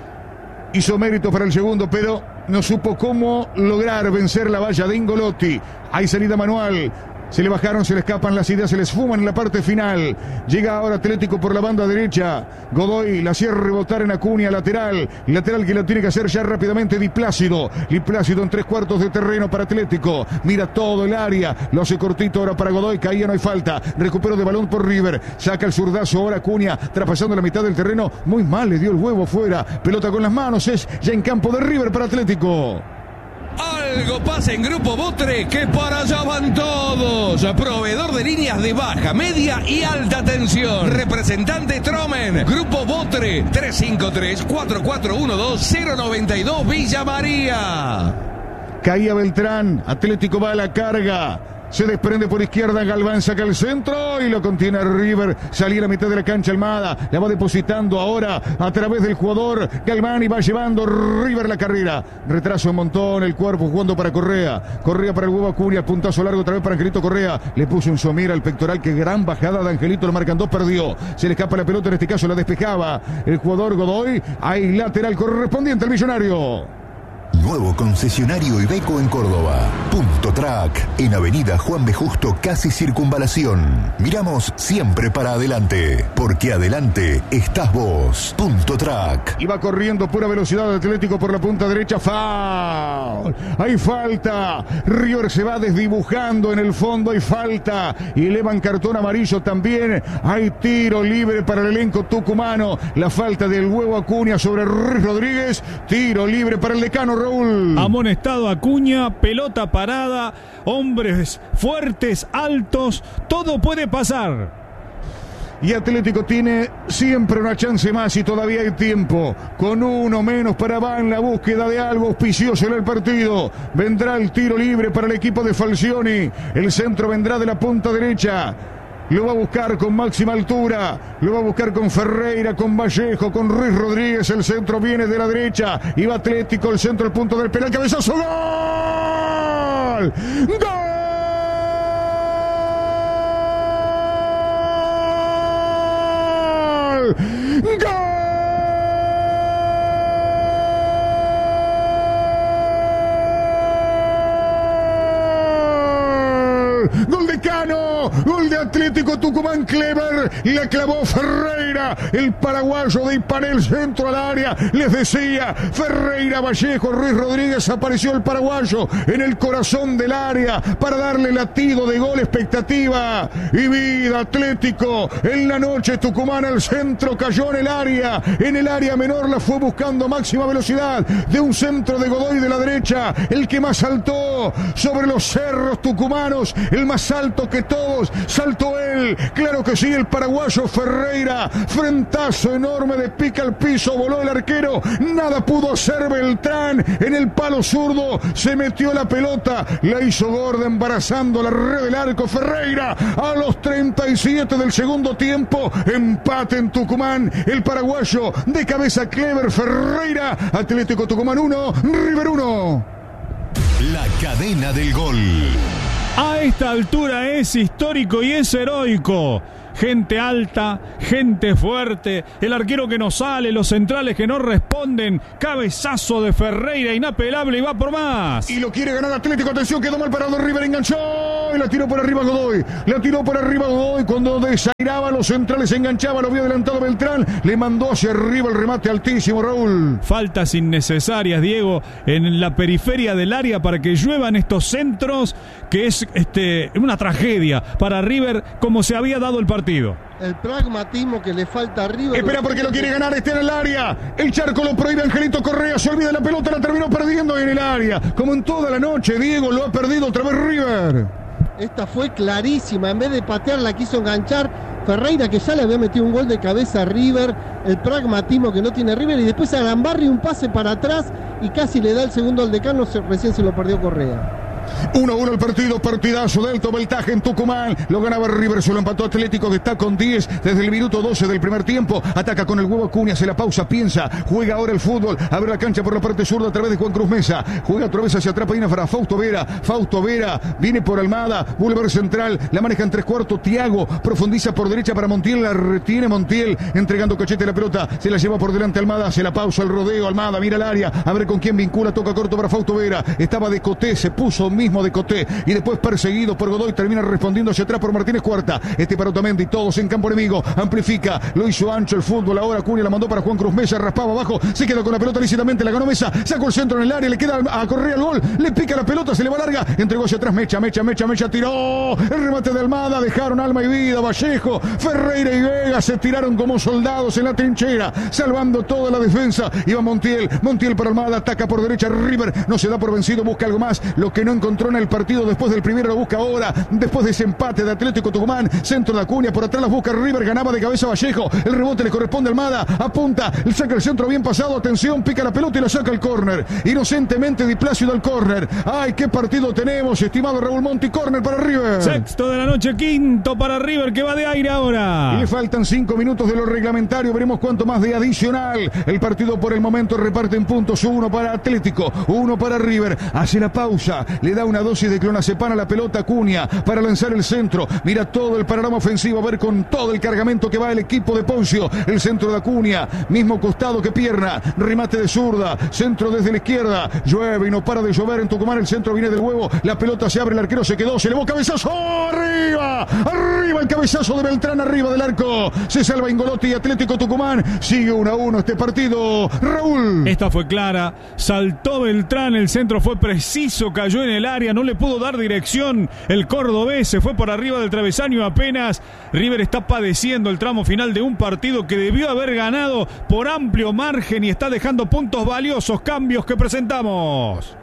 hizo mérito para el segundo, pero no supo cómo lograr vencer la valla de Ingolotti, hay salida manual. Se le bajaron, se le escapan las ideas, se les fuman en la parte final. Llega ahora Atlético por la banda derecha. Godoy la cierra rebotar en Acuña, lateral. Lateral que lo tiene que hacer ya rápidamente Di Plácido. Di Plácido en tres cuartos de terreno para Atlético. Mira todo el área. Lo hace cortito ahora para Godoy. Caía, no hay falta. Recupero de balón por River. Saca el zurdazo ahora Acuña. Traspasando la mitad del terreno. Muy mal, le dio el huevo fuera. Pelota con las manos. Es ya en campo de River para Atlético. Algo pasa en Grupo Botre, que para allá van todos. Proveedor de líneas de baja, media y alta tensión. Representante Tromen. Grupo Botre, tres cinco tres, cuatro cuatro uno dos, cero nueve dos, Villa María. Caía Beltrán, Atlético va a la carga. Se desprende por izquierda, Galván saca el centro y lo contiene River. Salía a la mitad de la cancha Almada. La va depositando ahora a través del jugador Galván y va llevando River la carrera. Retraso un montón, el cuerpo jugando para Correa. Correa para el huevo Acuña, puntazo largo otra vez para Angelito Correa. Le puso un somera al pectoral, que gran bajada de Angelito, lo marcan dos, perdió. Se le escapa la pelota, en este caso la despejaba el jugador Godoy. Hay lateral correspondiente al Millonario. Nuevo concesionario Iveco en Córdoba. Punto Track, en Avenida Juan B. Justo, casi Circunvalación. Miramos siempre para adelante, porque adelante estás vos. Punto Track. Iba corriendo pura velocidad Atlético por la punta derecha. Foul. Hay falta. River se va desdibujando en el fondo. Hay falta. Y elevan cartón amarillo también. Hay tiro libre para el elenco tucumano. La falta del huevo Acuña sobre Ruiz Rodríguez. Tiro libre para el decano Raúl. Amonestado Acuña, pelota parada, hombres fuertes, altos, todo puede pasar. Y Atlético tiene siempre una chance más y todavía hay tiempo. Con uno menos para va en la búsqueda de algo auspicioso en el partido. Vendrá el tiro libre para el equipo de Falcioni. El centro vendrá de la punta derecha. Lo va a buscar con máxima altura, lo va a buscar con Ferreira, con Vallejo, con Ruiz Rodríguez. El centro viene de la derecha y va Atlético, el centro, el punto del penal, cabezazo, ¡gol! ¡Gol! ¡Gol! Gol de Cano, gol de Atlético. Atlético Tucumán, Clever, la clavó Ferreira, el paraguayo de Ipanel, centro al área, les decía, Ferreira, Vallejo, Ruiz Rodríguez, apareció el paraguayo en el corazón del área para darle latido de gol, expectativa y vida. Atlético en la noche, Tucumán al centro, cayó en el área, en el área menor la fue buscando máxima velocidad de un centro de Godoy de la derecha, el que más saltó sobre los cerros tucumanos, el más alto que todos, saltó él, claro que sí, el paraguayo Ferreira, frentazo enorme de pica al piso, voló el arquero, nada pudo hacer Beltrán, en el palo zurdo se metió la pelota, la hizo gorda embarazando la red del arco. Ferreira a los treinta y siete del segundo tiempo, empate en Tucumán, el paraguayo de cabeza, Clever Ferreira, Atlético Tucumán uno, River uno. La cadena del gol. A esta altura es histórico y es heroico. Gente alta, gente fuerte, el arquero que no sale, los centrales que no responden, cabezazo de Ferreira, inapelable y va por más. Y lo quiere ganar Atlético, atención, quedó mal parado River, enganchó y la tiró por arriba Godoy, la tiró por arriba Godoy, cuando desairaba los centrales, se enganchaba, lo había adelantado Beltrán, le mandó hacia arriba el remate altísimo, Raúl. Faltas innecesarias, Diego, en la periferia del área para que lluevan estos centros, que es este, una tragedia para River, como se había dado el partido. El pragmatismo que le falta a River. Espera porque lo quiere ganar, está en el área. El charco lo prohíbe Angelito Correa, se olvida la pelota, la terminó perdiendo en el área. Como en toda la noche, Diego, lo ha perdido otra vez River. Esta fue clarísima, en vez de patear la quiso enganchar Ferreira, que ya le había metido un gol de cabeza a River. El pragmatismo que no tiene River, y después a Arambarri un pase para atrás y casi le da el segundo al decano, recién se lo perdió Correa. uno a uno el partido, partidazo de alto voltaje en Tucumán, lo ganaba River, se lo empató Atlético, que está con diez desde el minuto doce del primer tiempo, ataca con el huevo Acuña, hace la pausa, piensa, juega ahora el fútbol, abre la cancha por la parte zurda a través de Juan Cruz Mesa, juega otra vez hacia atrás, viene para Fausto Vera, Fausto Vera, viene por Almada, Boulevard Central, la maneja en tres cuartos, Thiago, profundiza por derecha para Montiel, la retiene Montiel, entregando cachete la pelota, se la lleva por delante Almada, hace la pausa, el rodeo, Almada, mira el área, abre con quién vincula, toca corto para Fausto Vera, estaba de Coté, se puso mismo de Coté, y después perseguido por Godoy, termina respondiendo hacia atrás por Martínez Cuarta, este para Otamendi, todos en campo enemigo, amplifica, lo hizo ancho el fútbol, ahora Acuña la mandó para Juan Cruz Mesa, raspaba abajo, se queda con la pelota lícitamente, la ganó Mesa, sacó el centro en el área, le queda a Correa el gol, le pica la pelota, se le va larga, entregó hacia atrás, Mecha, Mecha, Mecha, Mecha, tiró, el remate de Almada, dejaron alma y vida, Vallejo, Ferreira y Vega se tiraron como soldados en la trinchera, salvando toda la defensa, iba Montiel, Montiel para Almada, ataca por derecha, River no se da por vencido, busca algo más, lo que no encontró en el partido después del primero lo busca ahora, después de ese empate de Atlético Tucumán, centro de Acuña, por atrás las busca River, ganaba de cabeza Vallejo, el rebote le corresponde a Almada, apunta, le saca el centro bien pasado, atención, pica la pelota y la saca el córner, inocentemente Di Plácido al córner, ay, qué partido tenemos, estimado Raúl Monti, córner para River. Sexto de la noche, quinto para River, que va de aire ahora. Y le faltan cinco minutos de lo reglamentario, veremos cuánto más de adicional, el partido por el momento reparte en puntos, uno para Atlético, uno para River, hace la pausa, le da una dosis de clonazepam a la pelota Acuña para lanzar el centro, mira todo el panorama ofensivo, a ver con todo el cargamento que va el equipo de Poncio, el centro de Acuña, mismo costado que pierna, remate de zurda, centro desde la izquierda, llueve y no para de llover en Tucumán, el centro viene del huevo, la pelota se abre, el arquero se quedó, se elevó, cabezazo, arriba, arriba el cabezazo de Beltrán, arriba del arco, se salva Ingolotti y Atlético Tucumán, sigue uno a uno este partido, Raúl. Esta fue clara, saltó Beltrán, el centro fue preciso, cayó en el área, no le pudo dar dirección, el cordobés se fue por arriba del travesaño apenas. River está padeciendo el tramo final de un partido que debió haber ganado por amplio margen y está dejando puntos valiosos. Cambios que presentamos.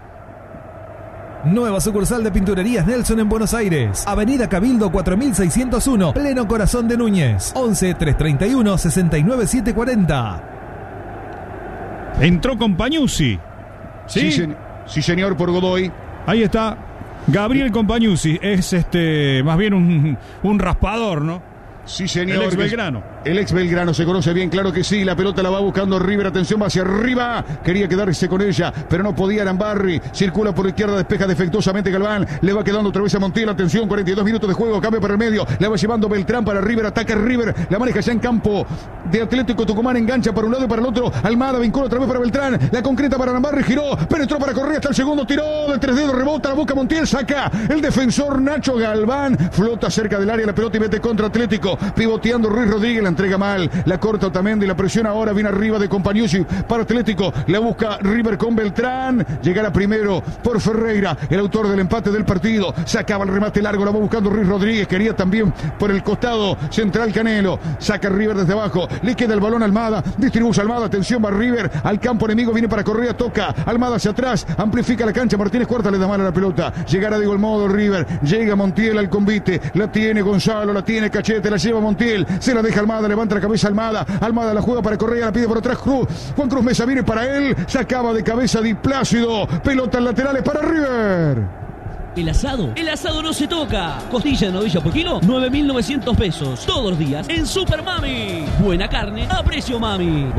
Nueva sucursal de Pinturerías Nelson en Buenos Aires. Avenida Cabildo cuatro mil seiscientos uno, pleno corazón de Núñez. once, trescientos treinta y uno, sesenta y nueve, setecientos cuarenta. Entró Compañuzzi. ¿Sí? Sí, sí, señor, por Godoy. Ahí está Gabriel Compañuzzi. Es este más bien un, un raspador, ¿no? Sí, señor. El ex Belgrano. El ex Belgrano se conoce bien, claro que sí. La pelota la va buscando River. Atención, va hacia arriba. Quería quedarse con ella, pero no podía. Arambarri circula por la izquierda, despeja defectuosamente Galván. Le va quedando otra vez a Montiel. Atención, cuarenta y dos minutos de juego. Cambio para el medio. La va llevando Beltrán para River. Ataca River. La maneja ya en campo de Atlético Tucumán. Engancha para un lado y para el otro. Almada vincula otra vez para Beltrán. La concreta para Arambarri. Giró. Penetró para Correa hasta el segundo. Tiró de tres dedos. Rebota. La boca Montiel. Saca el defensor Nacho Galván. Flota cerca del área la pelota y mete contra Atlético. Pivoteando Ruiz Rodríguez, la entrega mal, la corta Otamendi, la presión ahora viene arriba de Compañucci para Atlético, la busca River con Beltrán, llegará primero por Ferreira, el autor del empate del partido, sacaba el remate largo, la va buscando Ruiz Rodríguez, quería también por el costado central Canelo, saca River desde abajo, le queda el balón a Almada, distribuye Almada, atención va River, al campo enemigo, viene para Correa, toca, Almada hacia atrás, amplifica la cancha, Martínez Cuarta le da mal a la pelota, llegará de igual modo River, llega Montiel al convite, la tiene Gonzalo, la tiene Cachete, la lleva Montiel, se la deja Almada, levanta la cabeza Almada, Almada la juega para Correa, la pide por atrás Cruz, Juan Cruz Mesa viene para él, sacaba de cabeza Di Plácido, pelotas laterales para River. El asado, el asado no se toca. Costilla de novilla por kilo, nueve mil novecientos pesos. Todos los días en Super Mami. Buena carne a precio mami.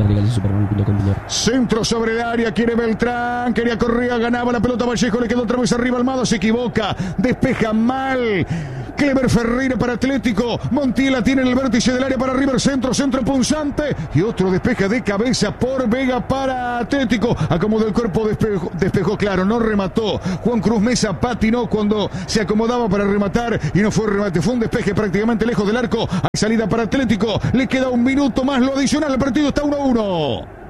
Centro sobre el área, quiere Beltrán, quería Correa, ganaba la pelota Vallejo, le quedó otra vez arriba Almada, se equivoca, despeja mal. Clever Ferreira para Atlético, Montiel tiene en el vértice del área para River, centro, centro punzante y otro despeja de cabeza por Vega para Atlético, acomodó el cuerpo, despejó, despejó claro, no remató, Juan Cruz Mesa patinó cuando se acomodaba para rematar y no fue remate, fue un despeje prácticamente lejos del arco, hay salida para Atlético, le queda un minuto más, lo adicional, el partido está uno a uno.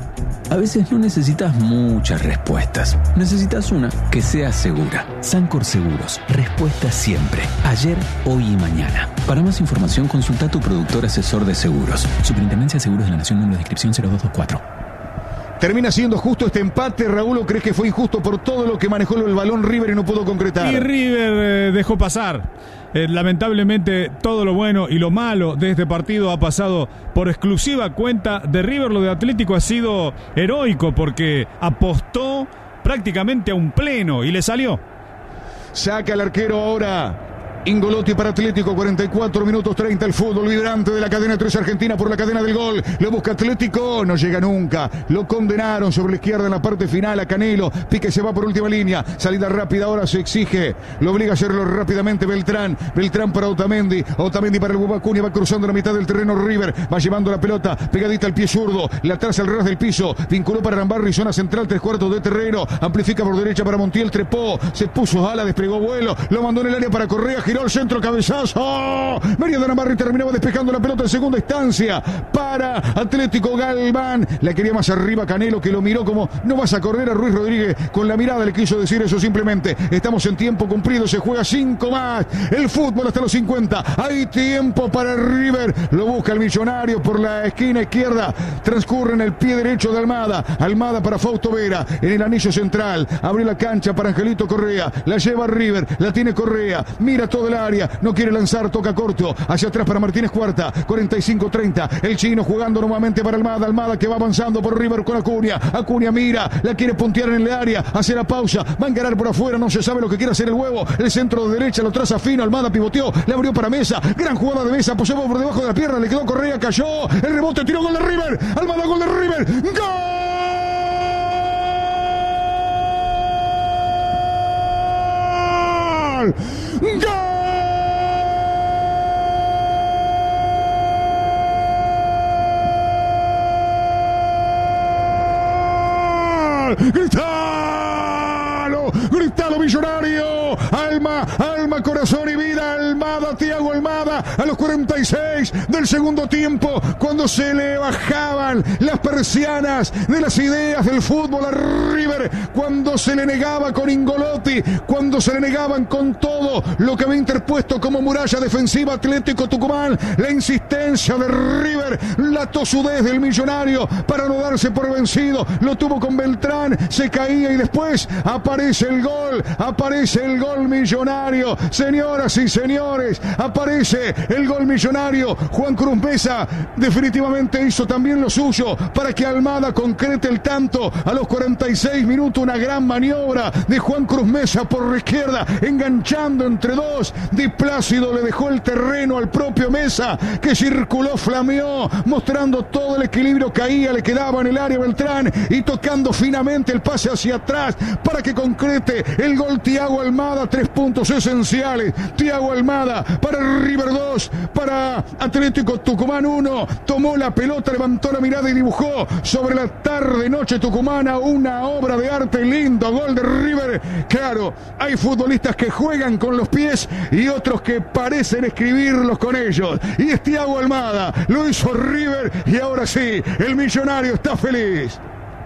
A veces no necesitas muchas respuestas. Necesitas una que sea segura. Sancor Seguros. Respuesta siempre. Ayer, hoy y mañana. Para más información, consulta a tu productor asesor de seguros. Superintendencia de Seguros de la Nación, número de inscripción cero dos dos cuatro. ¿Termina siendo justo este empate, Raúl, o crees que fue injusto por todo lo que manejó el balón River y no pudo concretar? Y River eh, dejó pasar. Eh, lamentablemente todo lo bueno y lo malo de este partido ha pasado por exclusiva cuenta de River. Lo de Atlético ha sido heroico porque apostó prácticamente a un pleno y le salió. Saca el arquero ahora. Ingolotti para Atlético, cuarenta y cuatro minutos treinta, el fútbol vibrante de la cadena tres Argentina por la cadena del gol, lo busca Atlético, no llega nunca, lo condenaron sobre la izquierda en la parte final a Canelo, Pique se va por última línea, salida rápida ahora se exige, lo obliga a hacerlo rápidamente Beltrán, Beltrán para Otamendi, Otamendi para el Hugo Acuña, va cruzando la mitad del terreno River, va llevando la pelota, pegadita al pie zurdo, la traza al ras del piso, vinculó para Arambarri, zona central, tres cuartos de terreno, amplifica por derecha para Montiel, trepó, se puso ala, desplegó vuelo, lo mandó en el área para Correa, giró al centro, cabezazo. María de Arambarri terminaba despejando la pelota en segunda instancia para Atlético Galván. La quería más arriba Canelo, que lo miró como no vas a correr a Ruiz Rodríguez. Con la mirada le quiso decir eso simplemente. Estamos en tiempo cumplido, se juega cinco más. El fútbol hasta los cincuenta. Hay tiempo para River. Lo busca el Millonario por la esquina izquierda. Transcurre en el pie derecho de Almada. Almada para Fausto Vera en el anillo central. Abre la cancha para Angelito Correa. La lleva River. La tiene Correa. Mira todo el área. No quiere lanzar, toca corto. Hacia atrás para Martínez Cuarta. cuarenta y cinco treinta. El chino jugando nuevamente para Almada. Almada que va avanzando por River con Acuña. Acuña mira. La quiere puntear en el área. Hace la pausa. Va a encarar por afuera. No se sabe lo que quiere hacer el huevo. El centro de derecha lo traza fino. Almada pivoteó. Le abrió para Mesa. Gran jugada de Mesa. Posó por debajo de la pierna. Le quedó Correa. Cayó. El rebote. Tiró. Gol de River. Almada. Gol de River. ¡Gol! ¡Gol! ¡Gritalo! ¡Gritalo, Millonario! Alma, alma, corazón y vida. Almada, Thiago Almada, a los cuarenta y seis del segundo tiempo, cuando se le bajaban las persianas de las ideas del fútbol a River, cuando se le negaba con Ingolotti, cuando se le negaban con todo lo que había interpuesto como muralla defensiva Atlético Tucumán, la insistencia de River, la tosudez del Millonario para no darse por vencido, lo tuvo con Beltrán, se caía y después aparece el gol, aparece el gol Millonario, señoras y señores, aparece el gol millonario. Juan Cruz Mesa definitivamente hizo también lo suyo para que Almada concrete el tanto. A los cuarenta y seis minutos, una gran maniobra de Juan Cruz Mesa por la izquierda, enganchando entre dos. Di Plácido le dejó el terreno al propio Mesa, que circuló, flameó, mostrando todo el equilibrio. Caía, le quedaba en el área Beltrán y tocando finamente el pase hacia atrás para que concrete el gol Thiago Almada. Tres puntos esenciales. Thiago Almada para River dos, para Atlético Tucumán uno. Tomó la pelota, levantó la mirada y dibujó sobre la tarde noche tucumana una obra de arte. Lindo gol de River. Claro, hay futbolistas que juegan con los pies y otros que parecen escribirlos con ellos. Y es Thiago Almada, lo hizo River y ahora sí, el millonario está feliz.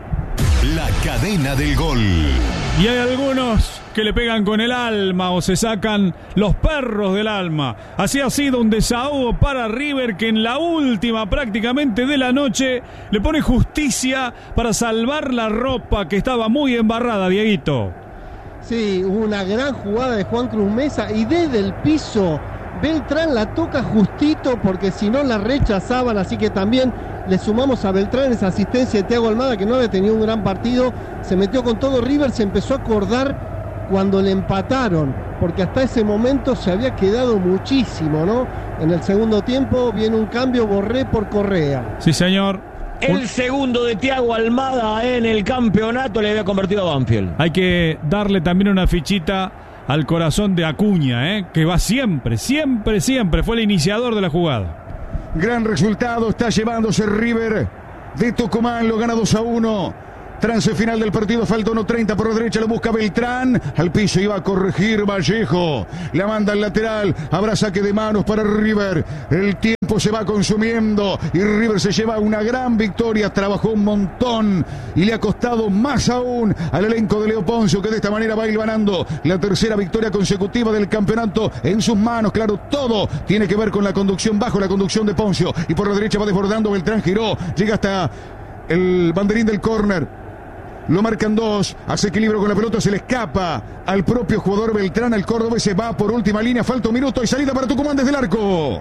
La cadena del gol. Y hay algunos que le pegan con el alma o se sacan los perros del alma. Así ha sido un desahogo para River, que en la última prácticamente de la noche le pone justicia para salvar la ropa que estaba muy embarrada, Dieguito. Sí, hubo una gran jugada de Juan Cruz Mesa y desde el piso Beltrán la toca justito porque si no la rechazaban, así que también le sumamos a Beltrán esa asistencia de Thiago Almada, que no había tenido un gran partido, se metió con todo. River se empezó a acordar cuando le empataron, porque hasta ese momento se había quedado muchísimo, ¿no? En el segundo tiempo viene un cambio, Borré por Correa. Sí, señor. El segundo de Thiago Almada en el campeonato le había convertido a Banfield. Hay que darle también una fichita al corazón de Acuña, ¿eh? Que va siempre, siempre, siempre. Fue el iniciador de la jugada. Gran resultado está llevándose River de Tucumán, lo gana dos a uno. Trance final del partido, falta uno treinta por la derecha, lo busca Beltrán, al piso iba a corregir Vallejo, la manda al lateral, habrá saque de manos para River, el tiempo se va consumiendo y River se lleva una gran victoria, trabajó un montón y le ha costado más aún al elenco de Leo Poncio, que de esta manera va hilvanando la tercera victoria consecutiva del campeonato en sus manos. Claro, todo tiene que ver con la conducción, bajo la conducción de Poncio, y por la derecha va desbordando Beltrán, giró, llega hasta el banderín del córner. Lo marcan dos, hace equilibrio con la pelota, se le escapa al propio jugador Beltrán, el cordobés se va por última línea, falta un minuto y salida para Tucumán desde el arco.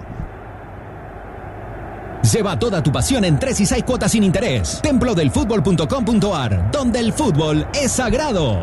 Lleva toda tu pasión en tres y seis cuotas sin interés. templo del fútbol punto com punto a r, donde el fútbol es sagrado.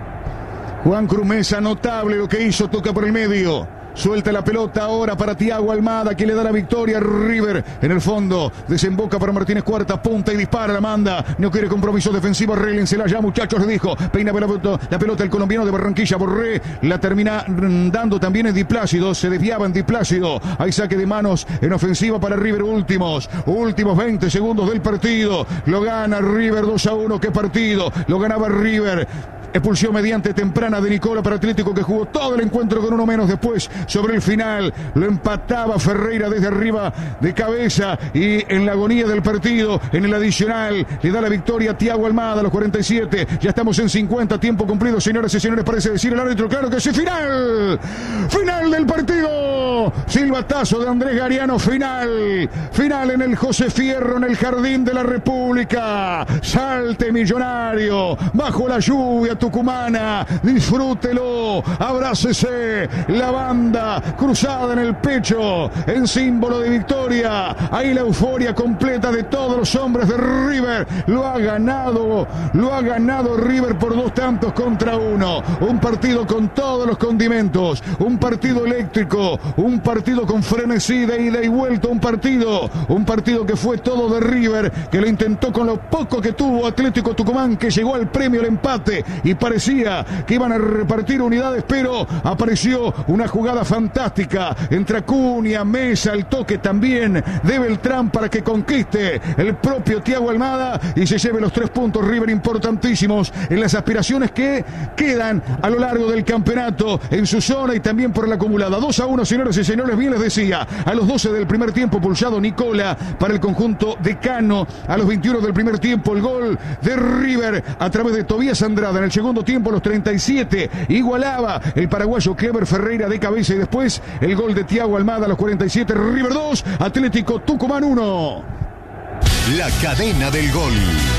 Juan Cruz Mesa, notable lo que hizo, toca por el medio. Suelta la pelota ahora para Thiago Almada, que le da la victoria a River. En el fondo, desemboca para Martínez Cuarta, punta y dispara, la manda. No quiere compromiso defensivo, arréglensela ya, muchachos, le dijo. Peina la pelota, la pelota el colombiano de Barranquilla, Borré. La termina dando también en Di Plácido, se desviaba en Di Plácido. Hay saque de manos en ofensiva para River, últimos, últimos veinte segundos del partido. Lo gana River dos a uno, qué partido. Lo ganaba River. Expulsión mediante temprana de Nicola para Atlético, que jugó todo el encuentro con uno menos. Después, sobre el final, lo empataba Ferreira desde arriba de cabeza y en la agonía del partido, en el adicional, le da la victoria a Thiago Almada a los cuarenta y siete. Ya estamos en cincuenta, tiempo cumplido, señoras y señores, parece decir el árbitro. Claro que sí, final. Final del partido. Silbatazo de Andrés Gariano, final. Final en el José Fierro, en el Jardín de la República. Salte Millonario, bajo la lluvia tucumana, disfrútelo, abrácese, la banda cruzada en el pecho, en símbolo de victoria. Ahí la euforia completa de todos los hombres de River. Lo ha ganado, lo ha ganado River por dos tantos contra uno. Un partido con todos los condimentos, un partido eléctrico, un partido con frenesí de ida y vuelta, un partido, un partido que fue todo de River, que lo intentó con lo poco que tuvo Atlético Tucumán, que llegó al premio el empate y parecía que iban a repartir unidades, pero apareció una jugada fantástica entre Acuña, Mesa, el toque también de Beltrán para que conquiste el propio Thiago Almada y se lleve los tres puntos River, importantísimos en las aspiraciones que quedan a lo largo del campeonato en su zona y también por la acumulada. dos a uno, señores y señores, bien les decía, a los doce del primer tiempo pulsado Nicola para el conjunto de Cano, a los veintiuno del primer tiempo el gol de River a través de Tobías Andrada. En el segundo tiempo, a los treinta y siete, igualaba el paraguayo Clever Ferreira de cabeza y después el gol de Thiago Almada a los cuarenta y siete, River dos, Atlético Tucumán uno. La cadena del gol.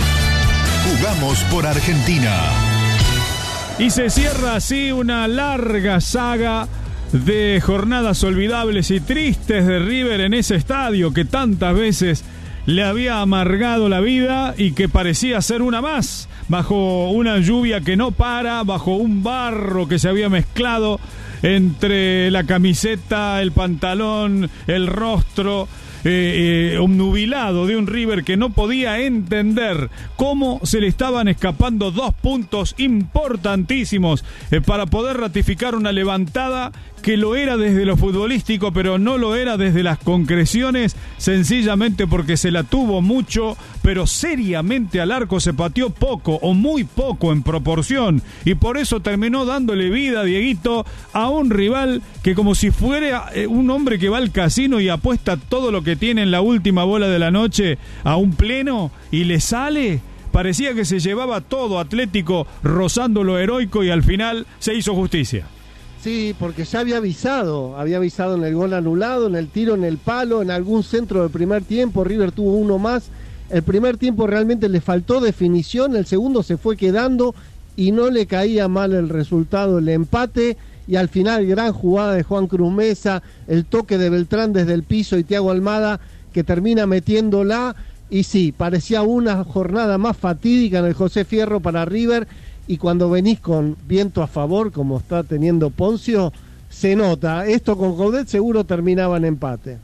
Jugamos por Argentina. Y se cierra así una larga saga de jornadas olvidables y tristes de River en ese estadio que tantas veces le había amargado la vida y que parecía ser una más, bajo una lluvia que no para, bajo un barro que se había mezclado entre la camiseta, el pantalón, el rostro, eh, eh, obnubilado de un River que no podía entender cómo se le estaban escapando dos puntos importantísimos eh, para poder ratificar una levantada que lo era desde lo futbolístico, pero no lo era desde las concreciones, sencillamente porque se la tuvo mucho, pero seriamente al arco se pateó poco o muy poco en proporción, y por eso terminó dándole vida, Dieguito, a un rival que, como si fuera un hombre que va al casino y apuesta todo lo que tiene en la última bola de la noche a un pleno y le sale. Parecía que se llevaba todo Atlético rozando lo heroico y al final se hizo justicia. Sí, porque ya había avisado, había avisado en el gol anulado, en el tiro, en el palo, en algún centro del primer tiempo. River tuvo uno más. El primer tiempo realmente le faltó definición, el segundo se fue quedando y no le caía mal el resultado, el empate, y al final gran jugada de Juan Cruz Mesa, el toque de Beltrán desde el piso y Thiago Almada que termina metiéndola. Y sí, parecía una jornada más fatídica en el José Fierro para River. Y cuando venís con viento a favor, como está teniendo Poncio, se nota. Esto con Coudet seguro terminaba en empate.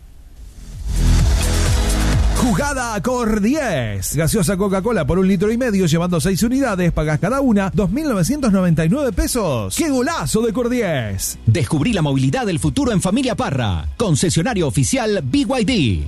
Jugada Cor diez. Gaseosa Coca-Cola por un litro y medio, llevando seis unidades, pagás cada una dos mil novecientos noventa y nueve pesos. ¡Qué golazo de Cor diez! Descubrí la movilidad del futuro en Familia Parra. Concesionario oficial B Y D.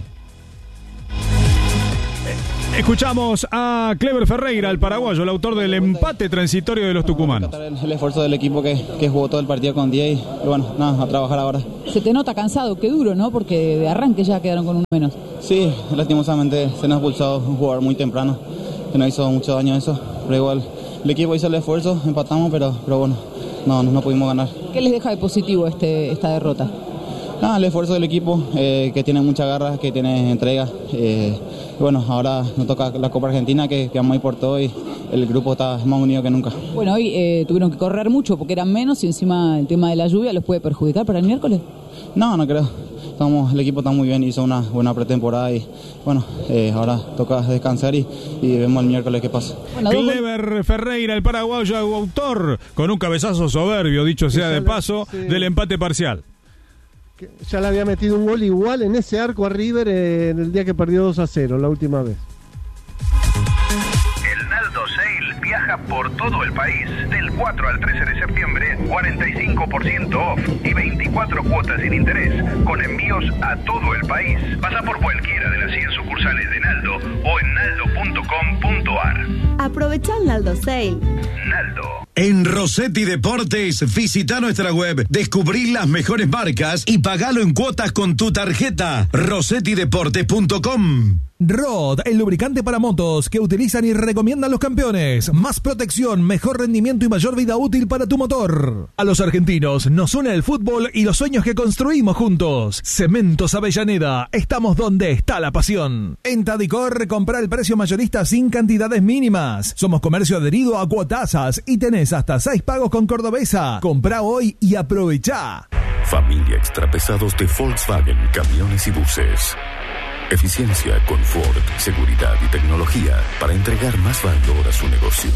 Escuchamos a Clever Ferreira, el paraguayo, el autor del empate transitorio de los tucumanos. El, el esfuerzo del equipo que, que jugó todo el partido con diez y, y bueno, nada, a trabajar ahora. Se te nota cansado, qué duro, ¿no? Porque de arranque ya quedaron con uno menos. Sí, lastimosamente se nos ha expulsado un jugador muy temprano, que nos hizo mucho daño eso, pero igual el equipo hizo el esfuerzo, empatamos, pero, pero bueno, no, no pudimos ganar. ¿Qué les deja de positivo este, esta derrota? Ah, el esfuerzo del equipo, eh, que tiene mucha garra, que tiene entrega. Eh, y bueno, ahora nos toca la Copa Argentina, que, que vamos a ir por todo y el grupo está más unido que nunca. Bueno, hoy eh, tuvieron que correr mucho porque eran menos y encima el tema de la lluvia los puede perjudicar para el miércoles. No, no creo. Estamos, el equipo está muy bien, hizo una buena pretemporada y bueno, eh, ahora toca descansar y, y vemos el miércoles qué pasa. Bueno, Clever Ferreira, el paraguayo autor, con un cabezazo soberbio, dicho sea de paso, sí, del empate parcial. Que ya le había metido un gol igual en ese arco a River eh, en el día que perdió dos a cero la última vez. El Naldo Sale viaja por todo el país del cuatro al trece de septiembre, cuarenta y cinco por ciento off y veinticuatro cuotas sin interés con envíos a todo el país. Pasa por cualquiera de las cien sucursales de Naldo o en naldo punto com punto ar. Aprovecha el Naldo Sale. Naldo. En Rossetti Deportes, visita nuestra web, descubrí las mejores marcas y pagalo en cuotas con tu tarjeta. rossetti deportes punto com. Rod, el lubricante para motos que utilizan y recomiendan los campeones. Más protección, mejor rendimiento y mayor vida útil para tu motor. A los argentinos nos une el fútbol y los sueños que construimos juntos. Cementos Avellaneda, estamos donde está la pasión. En Tadicor, compra el precio mayorista sin cantidades mínimas. Somos comercio adherido a Cuotasas y tenés hasta seis pagos con Cordobesa. Comprá hoy y aprovechá. Familia Extrapesados de Volkswagen Camiones y Buses. Eficiencia, confort, seguridad y tecnología para entregar más valor a su negocio.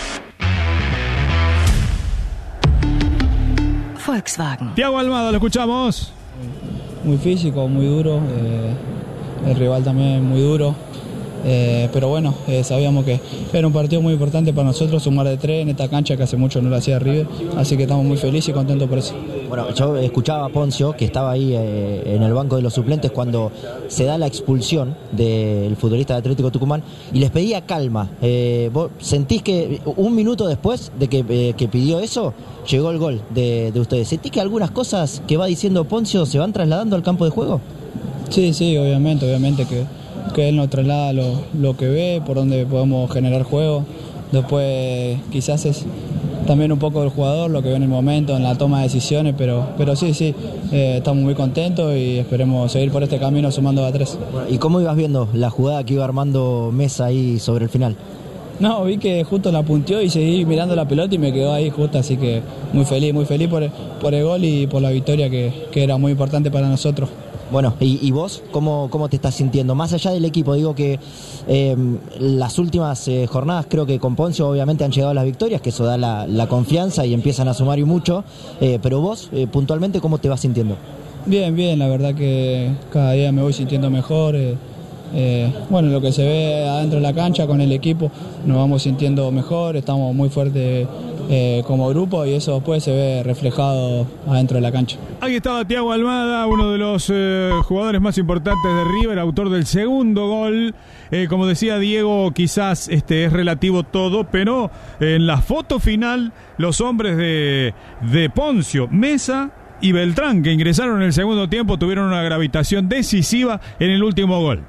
Volkswagen. Thiago Almada, lo escuchamos. Muy físico, muy duro. Eh, el rival también muy duro. Eh, pero bueno, eh, sabíamos que era un partido muy importante para nosotros, sumar de tres en esta cancha que hace mucho no lo hacía River, así que estamos muy felices y contentos por eso. Bueno, yo escuchaba a Poncio, que estaba ahí eh, en el banco de los suplentes cuando se da la expulsión del futbolista de Atlético Tucumán y les pedía calma. Eh, ¿Vos sentís que un minuto después de que, eh, que pidió eso, llegó el gol de, de ustedes? ¿Sentís que algunas cosas que va diciendo Poncio se van trasladando al campo de juego? Sí, sí, obviamente, obviamente que que él nos traslada lo, lo que ve, por donde podemos generar juego. Después quizás es también un poco del jugador, lo que ve en el momento, en la toma de decisiones, pero, pero sí, sí, eh, estamos muy contentos y esperemos seguir por este camino sumando a tres. ¿Y cómo ibas viendo la jugada que iba armando Mesa ahí sobre el final? No, vi que justo la punteó y seguí mirando la pelota y me quedó ahí justo, así que muy feliz, muy feliz por, por el gol y por la victoria que, que era muy importante para nosotros. Bueno, ¿y, y vos cómo, cómo te estás sintiendo? Más allá del equipo, digo que eh, las últimas eh, jornadas creo que con Poncio obviamente han llegado las victorias, que eso da la, la confianza y empiezan a sumar y mucho, eh, pero vos eh, puntualmente, ¿cómo te vas sintiendo? Bien, bien, la verdad que cada día me voy sintiendo mejor. Eh, eh, bueno, lo que se ve adentro de la cancha con el equipo, nos vamos sintiendo mejor, estamos muy fuertes eh, como grupo y eso después se ve reflejado adentro de la cancha. Ahí estaba Thiago Almada, uno de los eh, jugadores más importantes de River, autor del segundo gol. Eh, como decía Diego, quizás este es relativo todo, pero en la foto final, los hombres de, de Poncio, Mesa y Beltrán, que ingresaron en el segundo tiempo, tuvieron una gravitación decisiva en el último gol.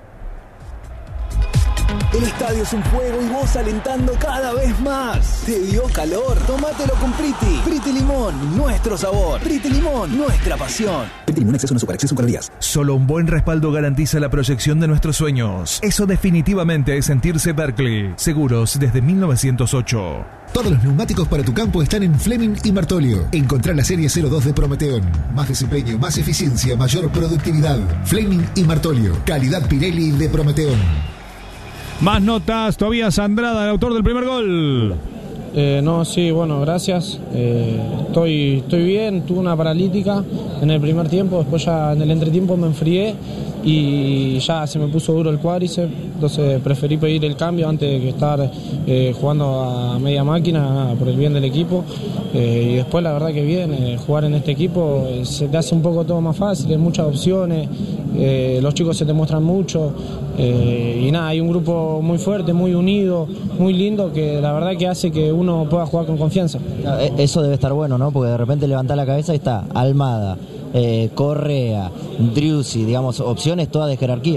El estadio es un juego y vos alentando cada vez más. ¿Te dio calor? Tómatelo con Priti. Priti Limón, nuestro sabor. Priti Limón, nuestra pasión. Priti Limón, exceso no super, exceso en calorías. Solo un buen respaldo garantiza la proyección de nuestros sueños. Eso definitivamente es sentirse Berkeley. Seguros desde mil novecientos ocho. Todos los neumáticos para tu campo están en Fleming y Martolio. Encontrá la serie cero dos de Prometeón. Más desempeño, más eficiencia, mayor productividad. Fleming y Martolio. Calidad Pirelli de Prometeón. Más notas, Tobías Andrada, el autor del primer gol. Eh, no, sí, bueno, gracias. Eh, estoy, estoy bien, tuve una paralítica en el primer tiempo, después ya en el entretiempo me enfrié y ya se me puso duro el cuádriceps, entonces preferí pedir el cambio antes de que estar eh, jugando a media máquina por el bien del equipo. Eh, y después la verdad que bien, eh, jugar en este equipo eh, se te hace un poco todo más fácil, hay muchas opciones, eh, los chicos se te muestran mucho eh, y nada, hay un grupo muy fuerte, muy unido, muy lindo, que la verdad que hace que uno pueda jugar con confianza. Eso debe estar bueno, ¿no? Porque de repente levantás la cabeza y está Almada, eh, Correa, Driussi, digamos, opciones todas de jerarquía.